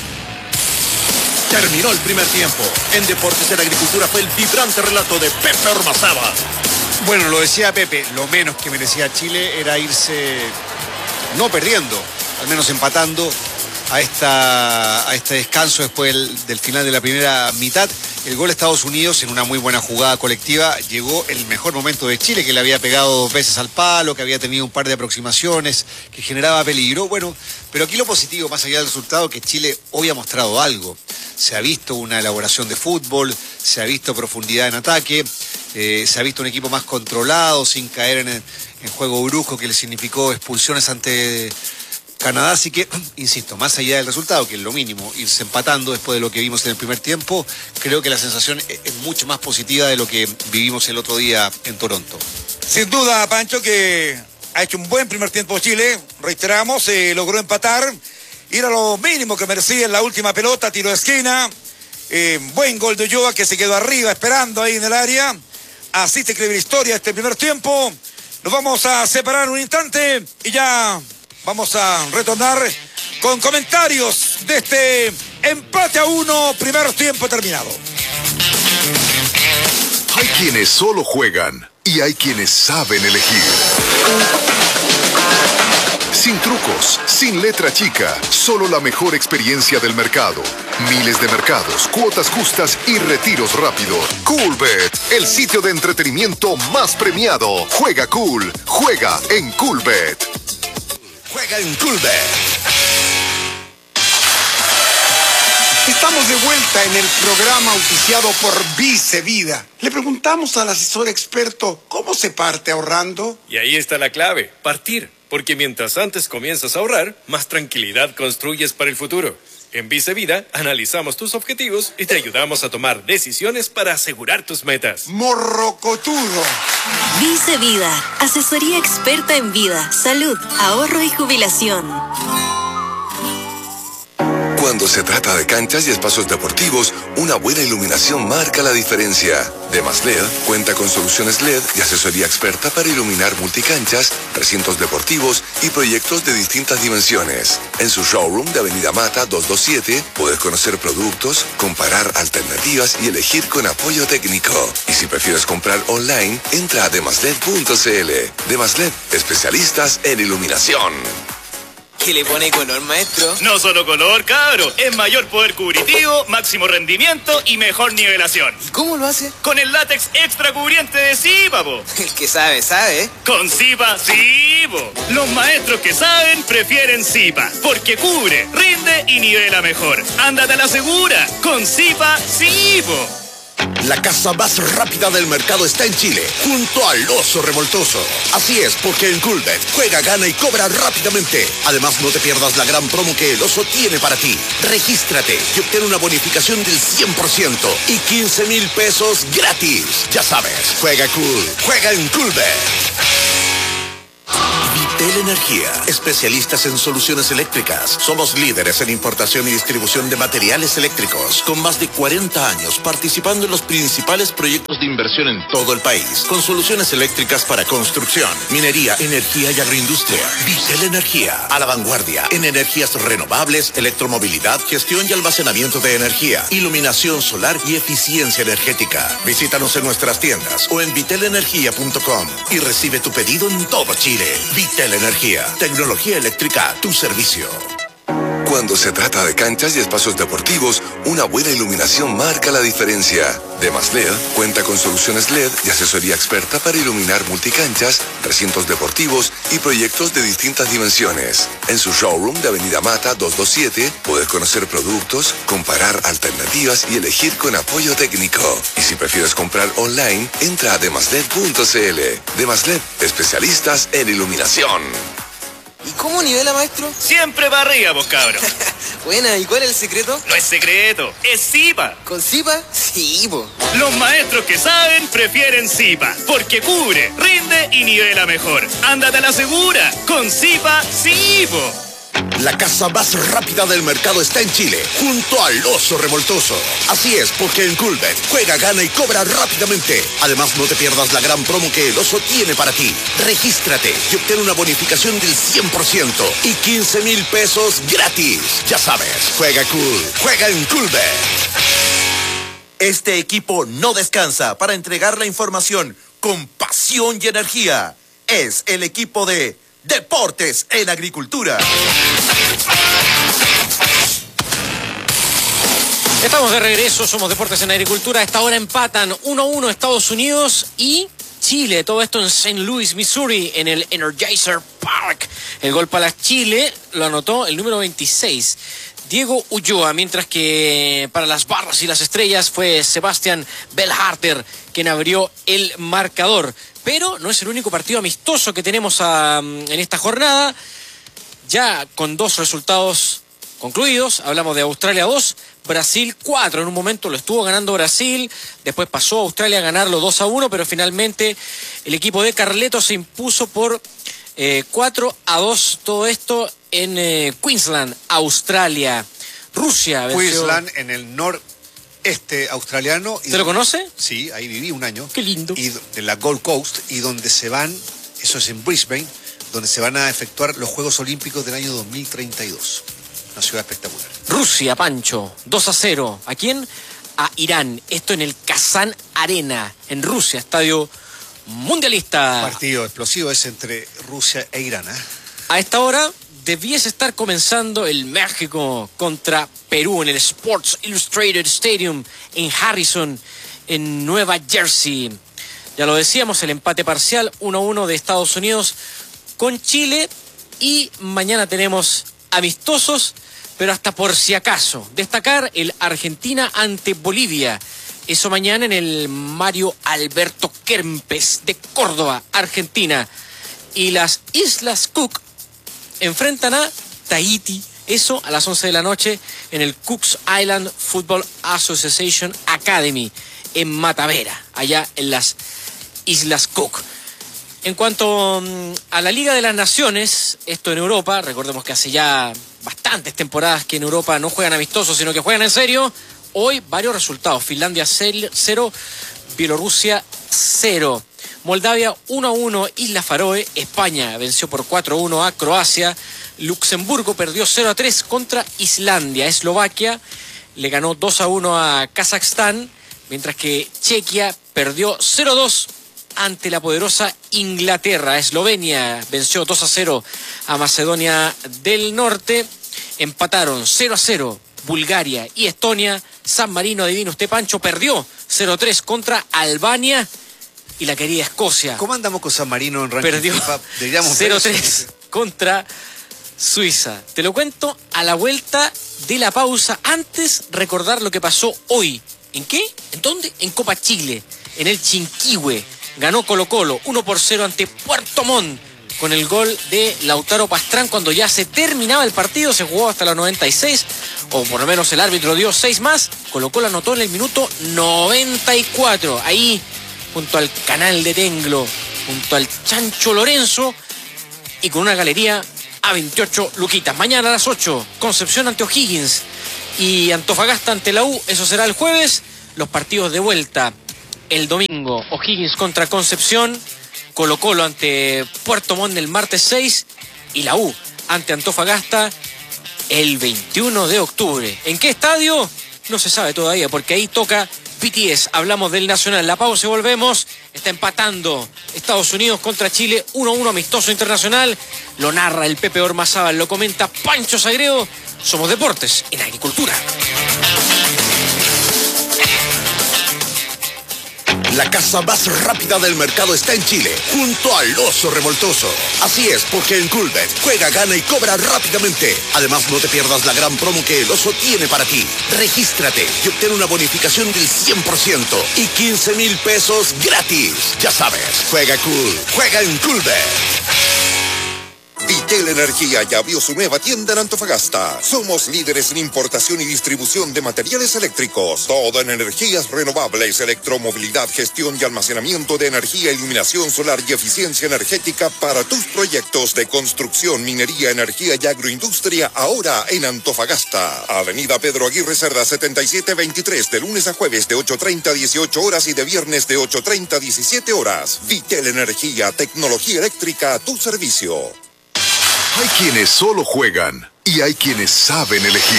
Terminó el primer tiempo. En Deportes de la Agricultura fue el vibrante relato de Pepe Ormazábal. Bueno, lo decía Pepe, lo menos que merecía Chile era irse no perdiendo, al menos empatando a, esta, a este descanso después del, del final de la primera mitad. El gol de Estados Unidos, en una muy buena jugada colectiva, llegó el mejor momento de Chile, que le había pegado dos veces al palo, que había tenido un par de aproximaciones, que generaba peligro. Bueno, pero aquí lo positivo, más allá del resultado, que Chile hoy ha mostrado algo. Se ha visto una elaboración de fútbol, se ha visto profundidad en ataque, eh, se ha visto un equipo más controlado, sin caer en, en juego brusco que le significó expulsiones ante Canadá. Así que, insisto, más allá del resultado, que es lo mínimo, irse empatando después de lo que vimos en el primer tiempo, creo que la sensación es mucho más positiva de lo que vivimos el otro día en Toronto. Sin duda, Pancho, que ha hecho un buen primer tiempo Chile. Reiteramos, eh, logró empatar, ir a lo mínimo que merecía en la última pelota, tiro de esquina. Eh, buen gol de Ulloa, que se quedó arriba esperando ahí en el área. Así se escribe la historia este primer tiempo. Nos vamos a separar un instante y ya vamos a retornar con comentarios de este empate a uno, primer tiempo terminado. Hay quienes solo juegan y hay quienes saben elegir. Sin trucos, sin letra chica, solo la mejor experiencia del mercado. Miles de mercados, cuotas justas y retiros rápidos. Coolbet, el sitio de entretenimiento más premiado. Juega cool, juega en Coolbet. Juega en Coolbet. Estamos de vuelta en el programa auspiciado por Vice Vida. Le preguntamos al asesor experto cómo se parte ahorrando. Y ahí está la clave, partir. Porque mientras antes comienzas a ahorrar, más tranquilidad construyes para el futuro. En Vice Vida analizamos tus objetivos y te ayudamos a tomar decisiones para asegurar tus metas. Morrocotudo. Vice Vida, asesoría experta en vida, salud, ahorro y jubilación. Cuando se trata de canchas y espacios deportivos, una buena iluminación marca la diferencia. Demas L E D cuenta con soluciones L E D y asesoría experta para iluminar multicanchas, recintos deportivos y proyectos de distintas dimensiones. En su showroom de Avenida Mata doscientos veintisiete puedes conocer productos, comparar alternativas y elegir con apoyo técnico. Y si prefieres comprar online, entra a demasled punto cl. Demas L E D, especialistas en iluminación. ¿Qué le pone color, maestro? No solo color, cabro. Es mayor poder cubritivo, máximo rendimiento y mejor nivelación. ¿Y cómo lo hace? Con el látex extra cubriente de Zipa, po. El que sabe, sabe. Con Zipa, sí, po. Los maestros que saben prefieren Zipa, porque cubre, rinde y nivela mejor. Ándate a la segura. Con Zipa, sí, po. La casa más rápida del mercado está en Chile, junto al Oso Revoltoso. Así es, porque en Coolbet juega, gana y cobra rápidamente. Además, no te pierdas la gran promo que el Oso tiene para ti. Regístrate y obtén una bonificación del cien por ciento y quince mil pesos gratis. Ya sabes, juega cool, juega en Coolbet. Vitel Energía, especialistas en soluciones eléctricas. Somos líderes en importación y distribución de materiales eléctricos, con más de cuarenta años participando en los principales proyectos de inversión en todo el país, con soluciones eléctricas para construcción, minería, energía y agroindustria. Vitel Energía, a la vanguardia en energías renovables, electromovilidad, gestión y almacenamiento de energía, iluminación solar y eficiencia energética. Visítanos en nuestras tiendas o en vitel energía punto com y recibe tu pedido en todo Chile. Vitel Energía, tecnología eléctrica a tu servicio. Cuando se trata de canchas y espacios deportivos, una buena iluminación marca la diferencia. Demas L E D cuenta con soluciones L E D y asesoría experta para iluminar multicanchas, recintos deportivos y proyectos de distintas dimensiones. En su showroom de Avenida Mata doscientos veintisiete puedes conocer productos, comparar alternativas y elegir con apoyo técnico. Y si prefieres comprar online, entra a demasled punto cl. Demasled, especialistas en iluminación. ¿Y cómo nivela, maestro? Siempre para arriba, vos cabros. Buena, ¿y cuál es el secreto? No es secreto, es Zipa. ¿Con Zipa? Sí, po. Los maestros que saben prefieren Zipa, porque cubre, rinde y nivela mejor. Ándate a la segura, con Zipa, sí, po. La casa más rápida del mercado está en Chile, junto al Oso Revoltoso. Así es, porque en Coolbet juega, gana y cobra rápidamente. Además, no te pierdas la gran promo que el Oso tiene para ti. Regístrate y obtén una bonificación del cien por ciento y quince mil pesos gratis. Ya sabes, juega cool, juega en Coolbet. Este equipo no descansa para entregar la información con pasión y energía. Es el equipo de Deportes en Agricultura. Estamos de regreso, somos Deportes en Agricultura. A esta hora empatan uno a uno Estados Unidos y Chile. Todo esto en Saint Louis, Missouri, en el Energizer Park. El gol para Chile lo anotó el número veintiséis, Diego Ulloa, mientras que para las barras y las estrellas fue Sebastián Bellharter quien abrió el marcador. Pero no es el único partido amistoso que tenemos a, en esta jornada. Ya con dos resultados concluidos, hablamos de Australia dos, Brasil cuatro. En un momento lo estuvo ganando Brasil, después pasó a Australia a ganarlo dos a uno, pero finalmente el equipo de Carleto se impuso por eh, cuatro a dos. Todo esto en eh, Queensland, Australia. Rusia venció. Queensland en el noreste australiano. ¿Te lo conoce? Sí, ahí viví un año. Qué lindo. Y de la Gold Coast, y donde se van, eso es en Brisbane, donde se van a efectuar los Juegos Olímpicos del año dos mil treinta y dos. Una ciudad espectacular. Rusia, Pancho, dos a cero. ¿A quién? A Irán. Esto en el Kazán Arena, en Rusia, estadio mundialista. Partido explosivo es entre Rusia e Irán, ¿eh? A esta hora debiese estar comenzando el México contra Perú en el Sports Illustrated Stadium en Harrison, en Nueva Jersey. Ya lo decíamos, el empate parcial uno a uno de Estados Unidos con Chile, y mañana tenemos amistosos, pero hasta por si acaso. Destacar el Argentina ante Bolivia. Eso mañana en el Mario Alberto Kempes de Córdoba, Argentina. Y las Islas Cook enfrentan a Tahití. Eso a las once de la noche en el Cooks Island Football Association Academy en Matavera, allá en las Islas Cook. En cuanto a la Liga de las Naciones, esto en Europa, recordemos que hace ya bastantes temporadas que en Europa no juegan amistosos, sino que juegan en serio. Hoy varios resultados: Finlandia cero, Bielorrusia cero, Moldavia uno a uno, Isla Faroe, España venció por cuatro a uno a Croacia, Luxemburgo perdió cero a tres contra Islandia, Eslovaquia le ganó dos a uno a Kazajstán, mientras que Chequia perdió cero a dos ante la poderosa Inglaterra. Eslovenia venció dos a cero a Macedonia del Norte. Empataron cero a cero Bulgaria y Estonia. San Marino, adivina usted, Pancho, perdió cero a tres contra Albania. Y la querida Escocia. ¿Cómo andamos con San Marino en ranking perdió FIFA? cero a tres contra Suiza. Te lo cuento a la vuelta de la pausa. Antes, recordar lo que pasó hoy. ¿En qué? ¿En dónde? En Copa Chile, en el Chinquihue. Ganó Colo-Colo uno por cero ante Puerto Montt con el gol de Lautaro Pastrán cuando ya se terminaba el partido. Se jugó hasta la noventa y seis, o por lo menos el árbitro dio seis más. Colo-Colo anotó en el minuto noventa y cuatro. Ahí, junto al Canal de Tenglo, junto al Chancho Lorenzo, y con una galería a veintiocho luquitas. Mañana a las ocho, Concepción ante O'Higgins y Antofagasta ante la U. Eso será el jueves. Los partidos de vuelta el domingo, O'Higgins contra Concepción, Colo-Colo ante Puerto Montt el martes seis y la U ante Antofagasta el veintiuno de octubre. ¿En qué estadio? No se sabe todavía, porque ahí toca B T S. Hablamos del Nacional. La pausa y volvemos. Está empatando Estados Unidos contra Chile, uno a uno, amistoso internacional. Lo narra el Pepe Ormazábal, lo comenta Pancho Sagredo. Somos Deportes en Agricultura. La casa más rápida del mercado está en Chile, junto al Oso Revoltoso. Así es, porque en Coolbet juega, gana y cobra rápidamente. Además, no te pierdas la gran promo que el Oso tiene para ti. Regístrate y obtén una bonificación del cien por ciento y quince mil pesos gratis. Ya sabes, juega cool, juega en Coolbet. Vitel Energía ya abrió su nueva tienda en Antofagasta. Somos líderes en importación y distribución de materiales eléctricos. Todo en energías renovables, electromovilidad, gestión y almacenamiento de energía, iluminación solar y eficiencia energética para tus proyectos de construcción, minería, energía y agroindustria. Ahora en Antofagasta. Avenida Pedro Aguirre Cerda setenta y siete veintitrés, de lunes a jueves de ocho treinta a dieciocho horas y de viernes de ocho treinta a diecisiete horas. Vitel Energía, tecnología eléctrica a tu servicio. Hay quienes solo juegan y hay quienes saben elegir.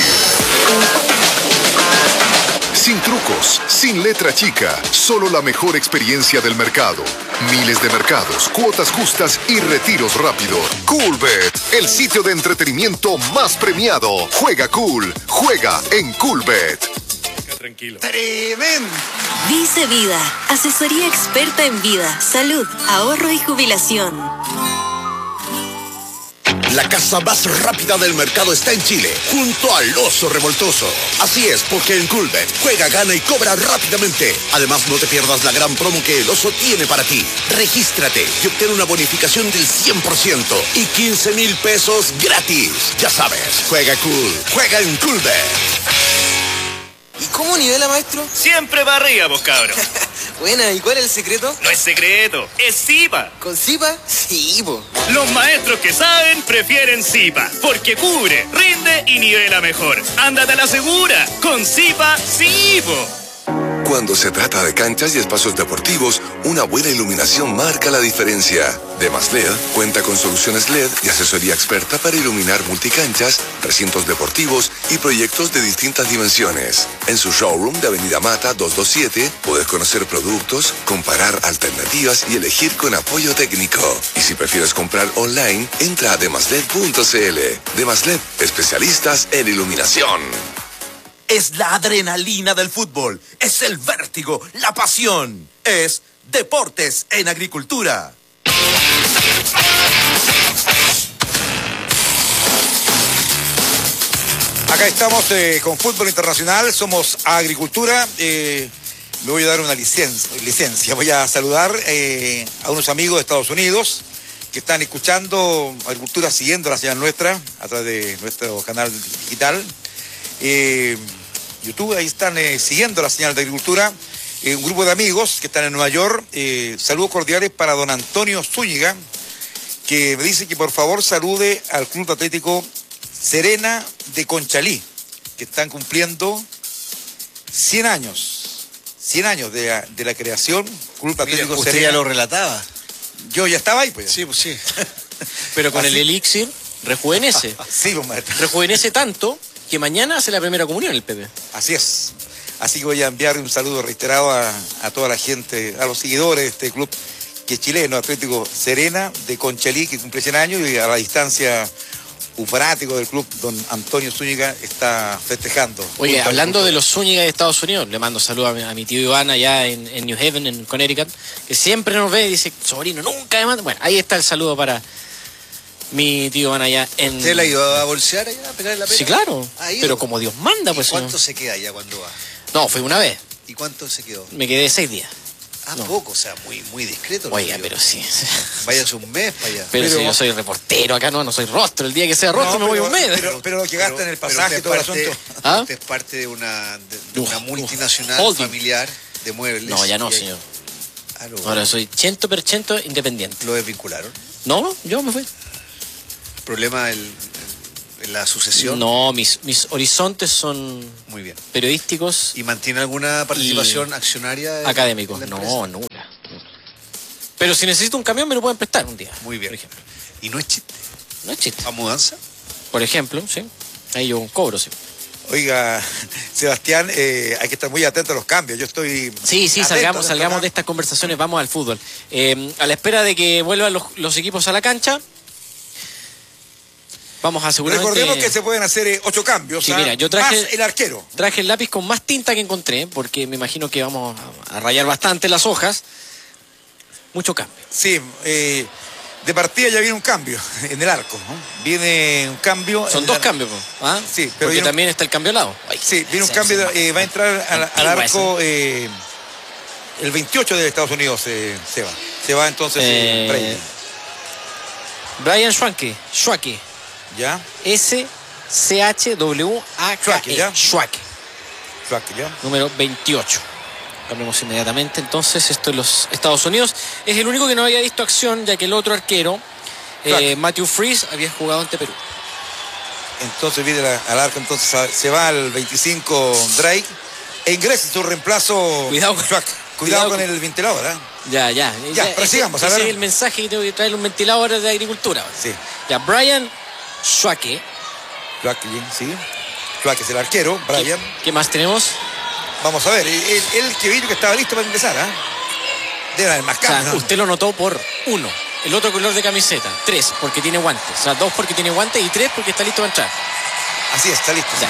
Sin trucos, sin letra chica, solo la mejor experiencia del mercado. Miles de mercados, cuotas justas y retiros rápidos. Coolbet, el sitio de entretenimiento más premiado. Juega cool, juega en Coolbet. Tranquilo. Tremendo. Vice Vida, asesoría experta en vida, salud, ahorro y jubilación. La casa más rápida del mercado está en Chile, junto al Oso Revoltoso. Así es, porque en Coolbet juega, gana y cobra rápidamente. Además, no te pierdas la gran promo que el Oso tiene para ti. Regístrate y obtén una bonificación del cien por ciento y quince mil pesos gratis. Ya sabes, juega cool, juega en Coolbet. ¿Y cómo nivela, maestro? Siempre va arriba, vos cabros. Buena, ¿y cuál es el secreto? No es secreto, es Zipa. ¿Con Zipa? Sí, po. Los maestros que saben prefieren Zipa, porque cubre, rinde y nivela mejor. Ándate a la segura, con Zipa, sí, po. Cuando se trata de canchas y espacios deportivos, una buena iluminación marca la diferencia. Demas L E D cuenta con soluciones L E D y asesoría experta para iluminar multicanchas, recintos deportivos y proyectos de distintas dimensiones. En su showroom de Avenida Mata doscientos veintisiete puedes conocer productos, comparar alternativas y elegir con apoyo técnico. Y si prefieres comprar online, entra a demasled punto cl. Demasled, especialistas en iluminación. Es la adrenalina del fútbol, es el vértigo, la pasión. Es Deportes en Agricultura. Acá estamos eh, con Fútbol Internacional, somos Agricultura. Eh, me voy a dar una licencia, licencia. Voy a saludar eh, a unos amigos de Estados Unidos que están escuchando Agricultura, siguiendo la señal nuestra a través de nuestro canal digital. Eh, YouTube, ahí están eh, siguiendo la señal de Agricultura. Eh, un grupo de amigos que están en Nueva York. Eh, saludos cordiales para don Antonio Zúñiga, que me dice que por favor salude al Club Atlético Serena de Conchalí, que están cumpliendo cien años. cien años de la, de la creación. Club Atlético Mira, usted Serena. ya lo relataba. Yo ya estaba ahí, pues. Sí, pues sí. Pero con Así. el elixir rejuvenece. Sí, pues, maestro. Rejuvenece tanto que mañana hace la primera comunión el Pepe. Así es. Así que voy a enviar un saludo reiterado a, a toda la gente, a los seguidores de este club que es chileno, Atlético Serena de Conchalí, que cumple cien años, y a la distancia un fanático del club, don Antonio Zúñiga, está festejando. Oye, Junto al hablando club. de los Zúñiga de Estados Unidos, le mando saludos a mi, a mi tío Iván allá en, en New Haven, en Connecticut, que siempre nos ve y dice, sobrino, nunca me manda. Bueno, ahí está el saludo para mi tío Iván allá en... ¿Usted la iba a bolsear allá, a pegarle la pena? Sí, claro, ¿Ha ido? pero como Dios manda, pues. ¿Y cuánto señor. se queda allá cuando va? No, fue una vez, ¿Y cuánto se quedó? me quedé seis días. Ah, No. poco, o sea, muy, muy discreto. lo Oiga, suyo. pero sí. Váyase un mes para allá. Pero, Pero- si yo soy reportero acá, no, no soy rostro. El día que sea rostro No, me voy pero- un mes. Pero, pero lo que gasta en el Pero pasaje, usted todo el parte- asunto. ¿Ah? Usted es parte de una, de, de Uf, una uf, multinacional holding. familiar de muebles. No, ya no, Y ahí- señor. Ah, lo, Ahora soy cien por ciento independiente. ¿Lo desvincularon? No, no, yo me fui. problema el, el, la sucesión? No, mis, mis horizontes son muy bien periodísticos. ¿Y mantiene alguna participación accionaria? En, académicos, en no, nula. Pero si necesito un camión me lo pueden prestar un día. Muy bien. Por ejemplo. ¿Y no es chiste? No es chiste. ¿A mudanza? Por ejemplo, sí. Ahí yo cobro, sí. Oiga, Sebastián, eh, hay que estar muy atento a los cambios. Yo estoy. Sí, sí, salgamos, salgamos de estas conversaciones, vamos al fútbol. Eh, a la espera de que vuelvan los, los equipos a la cancha, vamos a asegurar. Recordemos que se pueden hacer eh, ocho cambios. Sí, ¿ah? mira, yo traje más el arquero. Traje el lápiz con más tinta que encontré, porque me imagino que vamos a, a rayar bastante las hojas. Mucho cambio. Sí, eh, de partida ya viene un cambio en el arco, ¿no? Viene un cambio. Son dos cambios, ¿ah? Sí, pero porque un... también está el cambio al lado. Ay, sí, viene un cambio, de, eh, va a entrar al, al arco eh, el veintiocho de Estados Unidos, eh, se va. Se va entonces eh, eh, Brian Schwanke, Schwake. ¿Ya? S C H W A K E. ¿Ya? Schwake. Schwake, ¿ya? Número veintiocho. Cambiamos inmediatamente. Entonces, esto en los Estados Unidos. Es el único que no había visto acción, ya que el otro arquero, eh, Matthew Freeze, había jugado ante Perú. Entonces viene la, al arco, entonces se va al veinticinco Drake e ingresa su reemplazo. Cuidado con, Cuidado, cuidado con el ventilador, ¿eh? Ya, ya. Ya, ya pero sigamos, a ver. Ese es el mensaje que tengo que traer un ventilador de agricultura. Sí. Ya, Brian Schwake. Schwake, sí. Schwake es el arquero, Brian. ¿Qué, ¿Qué más tenemos? Vamos a ver, él, él que vino que estaba listo para ingresar, ¿eh? Debe haber más cambios, o sea, ¿no? Usted lo notó por uno. El otro color de camiseta. Tres, porque tiene guantes. O sea, dos porque tiene guantes y tres porque está listo para entrar. Así es, está listo. Sí.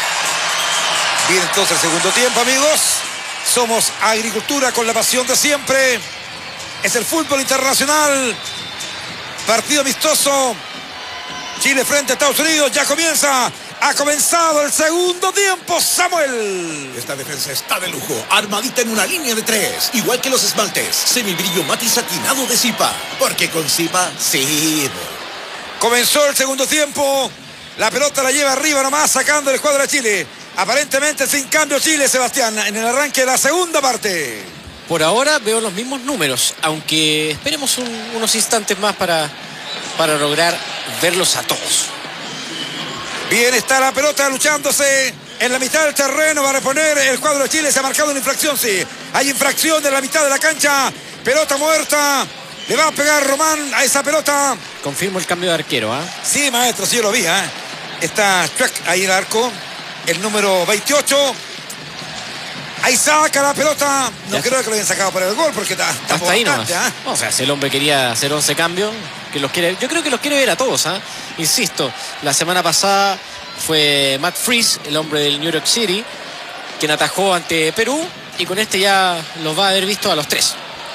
Bien, entonces el segundo tiempo, amigos. Somos Agricultura con la pasión de siempre. Es el fútbol internacional. Partido amistoso. Chile frente a Estados Unidos. Ya comienza. Ha comenzado el segundo tiempo, Samuel. Esta defensa está de lujo, armadita en una línea de tres, igual que los esmaltes, semibrillo mate y satinado de Zipa, porque con Zipa sí. Comenzó el segundo tiempo, la pelota la lleva arriba nomás, sacando el cuadro de Chile. Aparentemente sin cambio Chile, Sebastián, en el arranque de la segunda parte. Por ahora veo los mismos números, aunque esperemos un, unos instantes más para, para lograr verlos a todos. Bien, está la pelota luchándose en la mitad del terreno. Va a reponer el cuadro de Chile. Se ha marcado una infracción, sí. Hay infracción en la mitad de la cancha. Pelota muerta. Le va a pegar Román a esa pelota. Confirmo el cambio de arquero, ¿ah? ¿eh? Sí, maestro, sí, yo lo vi, ¿eh? Está Chuck ahí en el arco. El número veintiocho. Ahí saca la pelota. No ya creo está. que lo hayan sacado para el gol porque está, está hasta ahí nomás. ¿eh? O sea, si el hombre quería hacer once cambios, que los quiere, yo creo que los quiere ver a todos, ¿ah? ¿eh? Insisto, la semana pasada fue Matt Freeze, el hombre del New York City, quien atajó ante Perú, y con este ya los va a haber visto a los tres.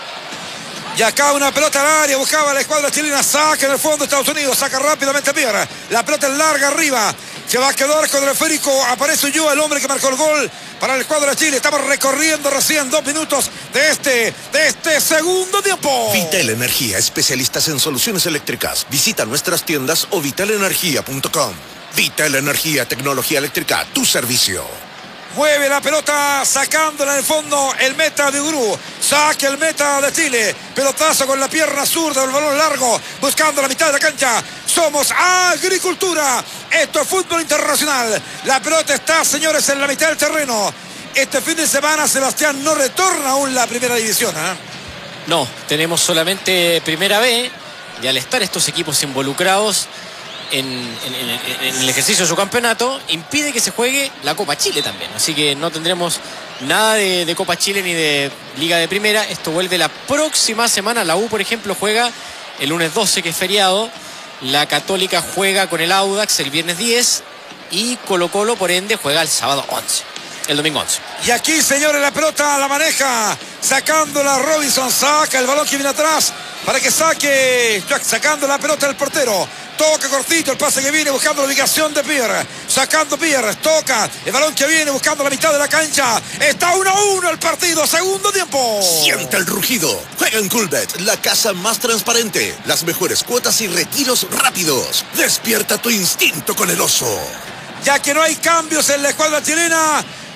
Y acá una pelota al área, buscaba la escuadra chilena, saca en el fondo Estados Unidos, saca rápidamente Pierre, la pelota es larga arriba, se va a quedar con el esférico, aparece yo, el hombre que marcó el gol para el cuadro de Chile. Estamos recorriendo recién dos minutos de este, de este segundo tiempo. Vital Energía, especialistas en soluciones eléctricas. Visita nuestras tiendas o vital energía punto com. Vital Energía, tecnología eléctrica, tu servicio. Mueve la pelota, sacándola en el fondo el meta de Ugurú. Saque el meta de Chile. Pelotazo con la pierna zurda, el balón largo, buscando la mitad de la cancha. Somos Agricultura. Esto es fútbol internacional. La pelota está, señores, en la mitad del terreno. Este fin de semana, Sebastián, no retorna aún la primera división, ¿eh? No, tenemos solamente Primera B. Y al estar estos equipos involucrados En, en, en, en el ejercicio de su campeonato, impide que se juegue la Copa Chile también, así que no tendremos nada de, de Copa Chile ni de Liga de Primera. Esto vuelve la próxima semana. La U, por ejemplo, juega el lunes doce, que es feriado. La Católica juega con el Audax el viernes diez y Colo Colo, por ende, juega el sábado once, el domingo once. Y aquí, señores, la pelota la maneja, sacándola Robinson, saca el balón que viene atrás para que saque, sacando la pelota del portero. Toca cortito el pase que viene buscando la ubicación de Pierre. Sacando Pierre. Toca el balón que viene buscando la mitad de la cancha. Está uno a uno el partido. Segundo tiempo. Siente el rugido. Juega en Coolbet, la casa más transparente. Las mejores cuotas y retiros rápidos. Despierta tu instinto con el oso. Ya que no hay cambios en la escuadra chilena,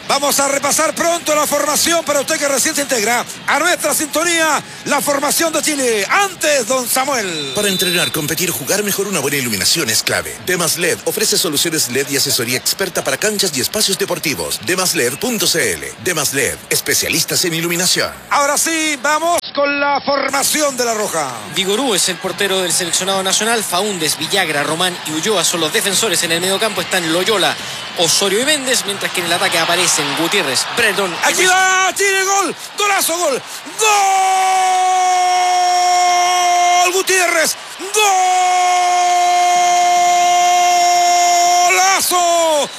Vamos a repasar pronto la formación para usted que recién se integra a nuestra sintonía, la formación de Chile. Antes, don Samuel. Para entrenar, competir, jugar mejor, una buena iluminación es clave. Demas L E D ofrece soluciones L E D y asesoría experta para canchas y espacios deportivos. demas led punto c l. Demas L E D, especialistas en iluminación. Ahora sí, vamos con la formación de la Roja. Vigorú es el portero del seleccionado nacional. Faúndes, Villagra, Román y Ulloa son los defensores. En el mediocampo están Loyola, Osorio y Méndez, mientras que en el ataque aparecen Gutiérrez, Bretón. Aquí va Chile, gol, golazo, gol, gol, Gutiérrez, golazo,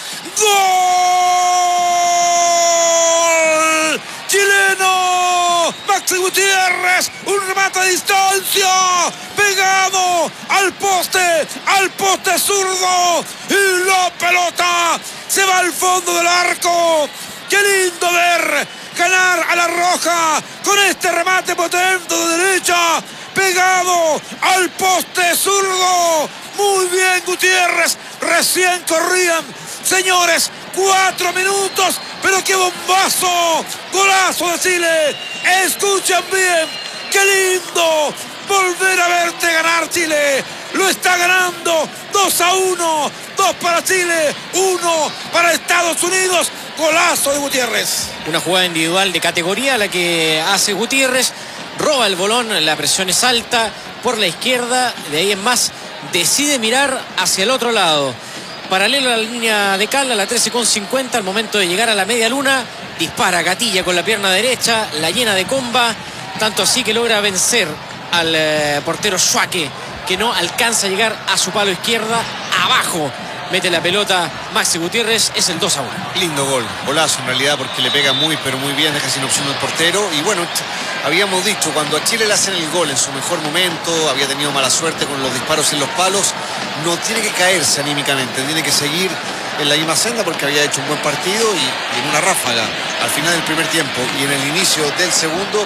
gol, chileno, Maxi Gutiérrez, un remate a distancia, pegado al poste, al poste zurdo, y la pelota se va al fondo del arco. ¡Qué lindo ver ganar a la Roja con este remate potente de derecha, pegado al poste zurdo! Muy bien, Gutiérrez, recién corrían, señores, cuatro minutos, pero qué bombazo, golazo de Chile. Escuchen bien, qué lindo volver a verte ganar, Chile. Lo está ganando dos a uno, dos para Chile, uno para Estados Unidos. Golazo de Gutiérrez. Una jugada individual de categoría la que hace Gutiérrez. Roba el bolón, la presión es alta por la izquierda. De ahí en más decide mirar hacia el otro lado. Paralelo a la línea de cal, a la trece con cincuenta. Al momento de llegar a la media luna, dispara Gatilla con la pierna derecha. La llena de comba. Tanto así que logra vencer al eh, portero Schwake, que no alcanza a llegar a su palo izquierda. Abajo mete la pelota Maxi Gutiérrez, es el dos a uno. Lindo gol, golazo en realidad, porque le pega muy pero muy bien, deja sin opción al portero. Y bueno, habíamos dicho, cuando a Chile le hacen el gol en su mejor momento, había tenido mala suerte con los disparos en los palos, no tiene que caerse anímicamente, tiene que seguir en la misma senda, porque había hecho un buen partido y, y en una ráfaga al final del primer tiempo y en el inicio del segundo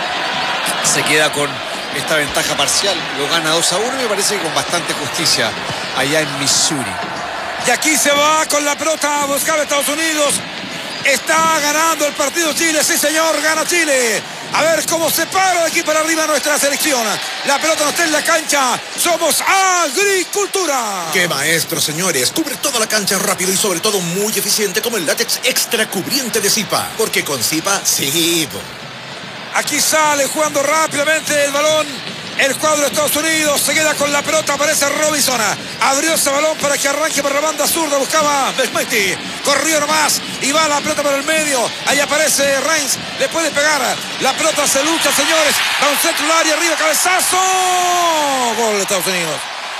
se queda con esta ventaja parcial, lo gana dos a uno y me parece que con bastante justicia allá en Missouri. Y aquí se va con la pelota a buscar a Estados Unidos. Está ganando el partido Chile, sí señor, gana Chile. A ver cómo se para de aquí para arriba nuestra selección. La pelota no está en la cancha. Somos Agricultura. ¡Qué maestro, señores! Cubre toda la cancha rápido y sobre todo muy eficiente como el látex extra cubriente de Zipa. Porque con Zipa, sí. Aquí sale jugando rápidamente el balón. El cuadro de Estados Unidos se queda con la pelota, aparece Robinson. Abrió ese balón para que arranque por la banda zurda. Buscaba Besmeti. Corrió nomás y va la pelota por el medio. Ahí aparece Reigns. Le puede pegar. La pelota se lucha, señores. Va un centro al área, arriba, cabezazo. Gol de Estados Unidos.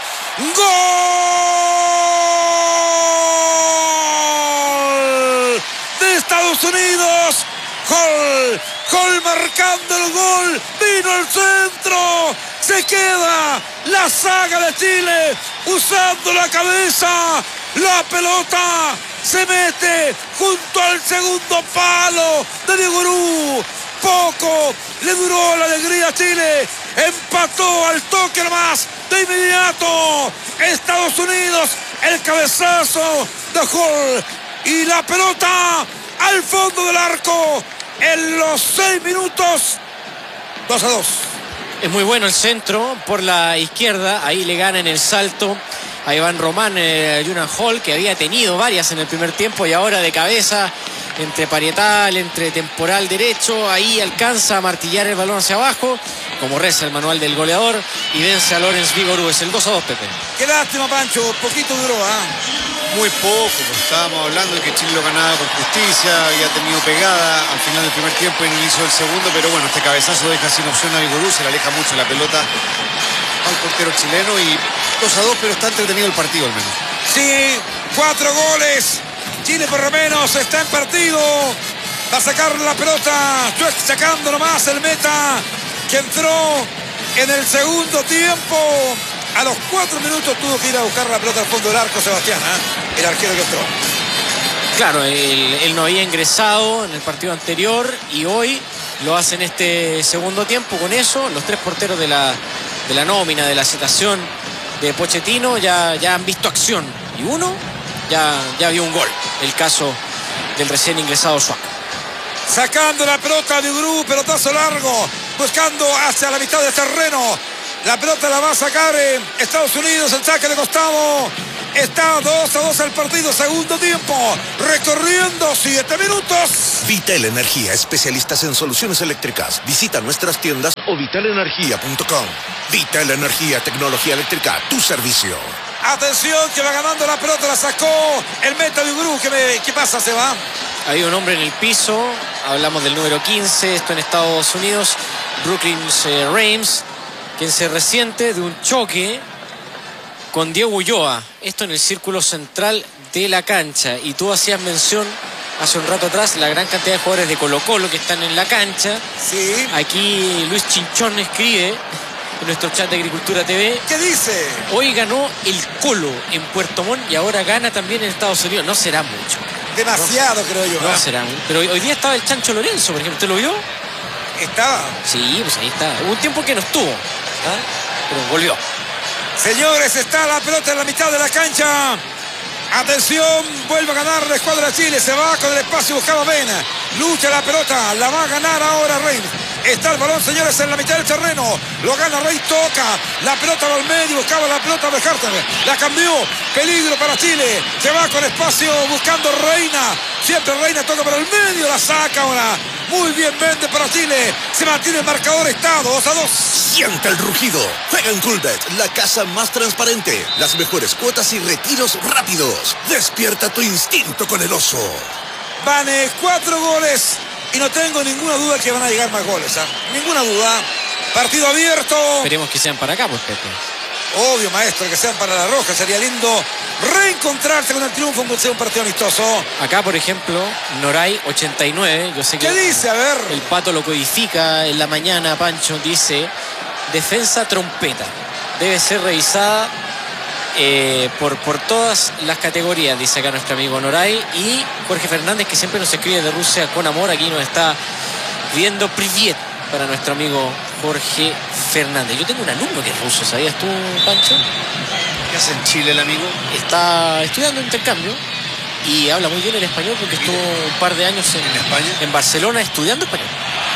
Gol de Estados Unidos. Gol. Gol marcando el gol. Vino al centro. Se queda la saga de Chile usando la cabeza. La pelota se mete junto al segundo palo de Vigorú. Poco le duró la alegría a Chile. Empató al toque nomás. De inmediato Estados Unidos. El cabezazo de Hall. Y la pelota al fondo del arco. En los seis minutos, dos a dos. Es muy bueno el centro por la izquierda. Ahí le gana en el salto a Iván Román, eh, Junan Hall, que había tenido varias en el primer tiempo y ahora de cabeza, entre parietal, entre temporal derecho. Ahí alcanza a martillar el balón hacia abajo, como reza el manual del goleador, y vence a Lorenz Vigorú. Es el dos a dos, Pepe. Qué lástima, Pancho, poquito duró, ¿ah? ¿eh? Muy poco, pues estábamos hablando de que Chile lo ganaba con justicia, había tenido pegada al final del primer tiempo y en el inicio del segundo, pero bueno, este cabezazo deja sin opción a Vigorú, se le aleja mucho la pelota al portero chileno y dos a dos, pero está entretenido el partido al menos. Sí, cuatro goles, Chile por lo menos está en partido, va a sacar la pelota, sacando nomás el meta que entró en el segundo tiempo. A los cuatro minutos tuvo que ir a buscar la pelota al fondo del arco Sebastián, ¿eh? El arquero que entró. Claro, él, él no había ingresado en el partido anterior y hoy lo hace en este segundo tiempo. Con eso, los tres porteros de la, de la nómina, de la citación de Pochettino ya, ya han visto acción. Y uno ya, ya vio un gol. El caso del recién ingresado Schwab. Sacando la pelota de Ugru, pelotazo largo, buscando hacia la mitad del terreno. La pelota la va a sacar eh, Estados Unidos, el saque de costado. Está dos a dos el partido, segundo tiempo, recorriendo siete minutos. Vital Energía, especialistas en soluciones eléctricas. Visita nuestras tiendas o vital energía punto com. Vital Energía, tecnología eléctrica, tu servicio. Atención, que va ganando la pelota, la sacó el meta de Ugru. ¿Qué, me, ¿Qué pasa, Seba? Hay un hombre en el piso, hablamos del número quince, esto en Estados Unidos, Brooklyn eh, Reims, quien se resiente de un choque con Diego Ulloa, esto en el círculo central de la cancha. Y tú hacías mención hace un rato atrás la gran cantidad de jugadores de Colo Colo que están en la cancha. Sí. Aquí Luis Chinchón escribe en nuestro chat de Agricultura T V. ¿Qué dice? Hoy ganó el Colo en Puerto Montt y ahora gana también en Estados Unidos. No será mucho. Demasiado, no, creo yo. No será. Pero hoy día estaba el Chancho Lorenzo, por ejemplo. ¿Usted lo vio? ¿Estaba? Sí, pues ahí está. Hubo un tiempo que no estuvo, ¿ah? Pero volvió. Señores, está la pelota en la mitad de la cancha. Atención, vuelve a ganar la escuadra de Chile. Se va con el espacio, buscaba Vena. Lucha la pelota, la va a ganar ahora Reims. Está el balón, señores, en la mitad del terreno. Lo gana Rey, toca. La pelota va al medio, buscaba la pelota de Harter. La cambió. Peligro para Chile. Se va con espacio buscando Reina. Siempre Reina toca para el medio. La saca ahora. Muy bien vende para Chile. Se mantiene el marcador, está dos a dos. Siente el rugido. Juega en Coolbet, la casa más transparente. Las mejores cuotas y retiros rápidos. Despierta tu instinto con el oso. Van eh, cuatro goles. Y no tengo ninguna duda que van a llegar más goles. ¿eh? Ninguna duda. Partido abierto. Esperemos que sean para acá, pues, Pepe. Obvio, maestro, que sean para la Roja. Sería lindo reencontrarse con el triunfo en un partido amistoso. Acá, por ejemplo, Noray ochenta y nueve. Yo sé que ¿qué dice? A ver. El Pato lo codifica en la mañana, Pancho. Dice, defensa trompeta. Debe ser revisada eh, por, por todas las categorías, dice acá nuestro amigo Noray. Y Jorge Fernández, que siempre nos escribe de Rusia con amor. Aquí nos está viendo Privet para nuestro amigo Jorge Fernández. Yo tengo un alumno que es ruso, ¿sabías tú, Pancho? ¿Qué hace en Chile el amigo? Está estudiando intercambio y habla muy bien el español porque estuvo un par de años en, ¿En España? En Barcelona estudiando español.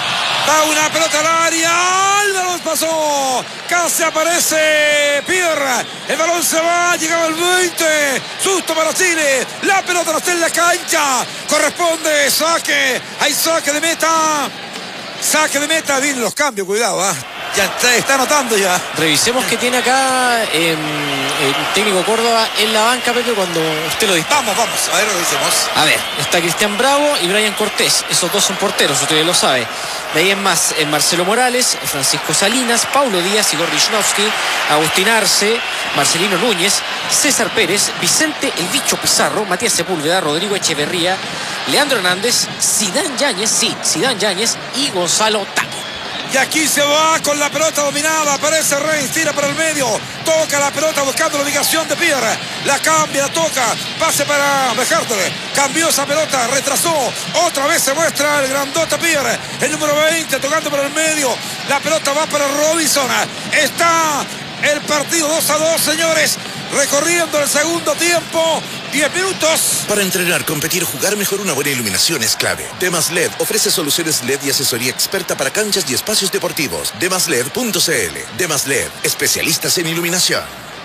Va una pelota al área. El balón pasó. Casi aparece Pierre. El balón se va. Llegaba el veinte. Susto para Chile. La pelota no está en la cancha. Corresponde saque. Hay saque de meta. Saque de meta. Vienen los cambios. Cuidado. ¿eh? Ya está, está anotando ya. Revisemos que tiene acá eh, el técnico Córdoba en la banca, Pepe, cuando usted lo dice. Vamos, vamos. A ver, lo revisemos. A ver, está Cristian Bravo y Brian Cortés. Esos dos son porteros, usted lo sabe. De ahí en más, en Marcelo Morales, Francisco Salinas, Paulo Díaz, Igor Lichnowsky, Agustín Arce, Marcelino Núñez, César Pérez, Vicente El Bicho Pizarro, Matías Sepúlveda, Rodrigo Echeverría, Leandro Hernández, Sidán Yáñez, sí, Sidán Yáñez y Gonzalo Taco. Y aquí se va con la pelota dominada. Aparece Reins, tira para el medio. Toca la pelota buscando la ubicación de Pierre. La cambia, la toca. Pase para Bejarter. Cambió esa pelota, retrasó. Otra vez se muestra el grandote Pierre. El número veinte tocando para el medio. La pelota va para Robinson. Está el partido dos a dos, señores. Recorriendo el segundo tiempo. diez minutos. Para entrenar, competir, jugar mejor, una buena iluminación es clave. Demas L E D ofrece soluciones L E D y asesoría experta para canchas y espacios deportivos. demas led punto c l. Demas L E D, especialistas en iluminación.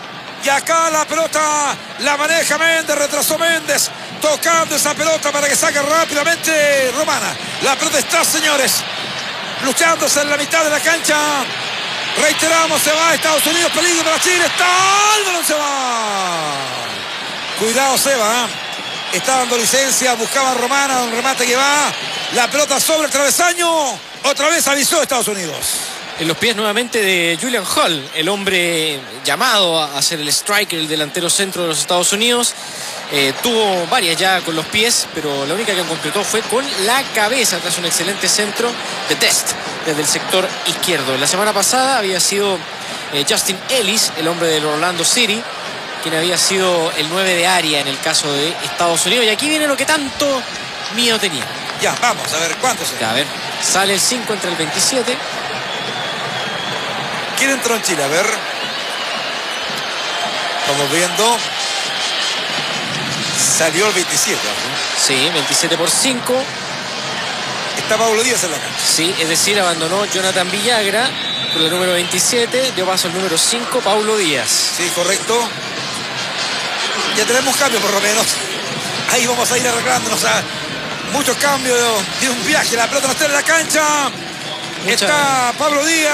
Y acá la pelota la maneja Méndez, retrasó Méndez. Tocando esa pelota para que saque rápidamente Romana. La pelota está, señores, luchándose en la mitad de la cancha. Reiteramos, se va a Estados Unidos, peligro para Chile. Está, el balón se va. Cuidado, Seba, ¿eh? Está dando licencia, buscaba Romana, un remate que va. La pelota sobre el travesaño. Otra vez avisó Estados Unidos. En los pies nuevamente de Julian Hall, el hombre llamado a ser el striker, el delantero centro de los Estados Unidos. Eh, tuvo varias ya con los pies, pero la única que concretó fue con la cabeza tras un excelente centro de Test desde el sector izquierdo. La semana pasada había sido eh, Justin Ellis, el hombre del Orlando City, quien había sido el nueve de área en el caso de Estados Unidos. Y aquí viene lo que tanto miedo tenía. Ya, vamos a ver cuántos. A ver, sale el cinco entre el veintisiete. ¿Quién entró en Chile? A ver. Estamos viendo. Salió el veintisiete. Sí, veintisiete por cinco. Está Pablo Díaz en la cancha. Sí, es decir, abandonó Jonathan Villagra con el número veintisiete, dio paso al número cinco, Paulo Díaz. Sí, correcto. Ya tenemos cambio por lo menos. Ahí vamos a ir arreglándonos a muchos cambios de un viaje. La pelota no está en la cancha. Mucha... Está Pablo Díaz.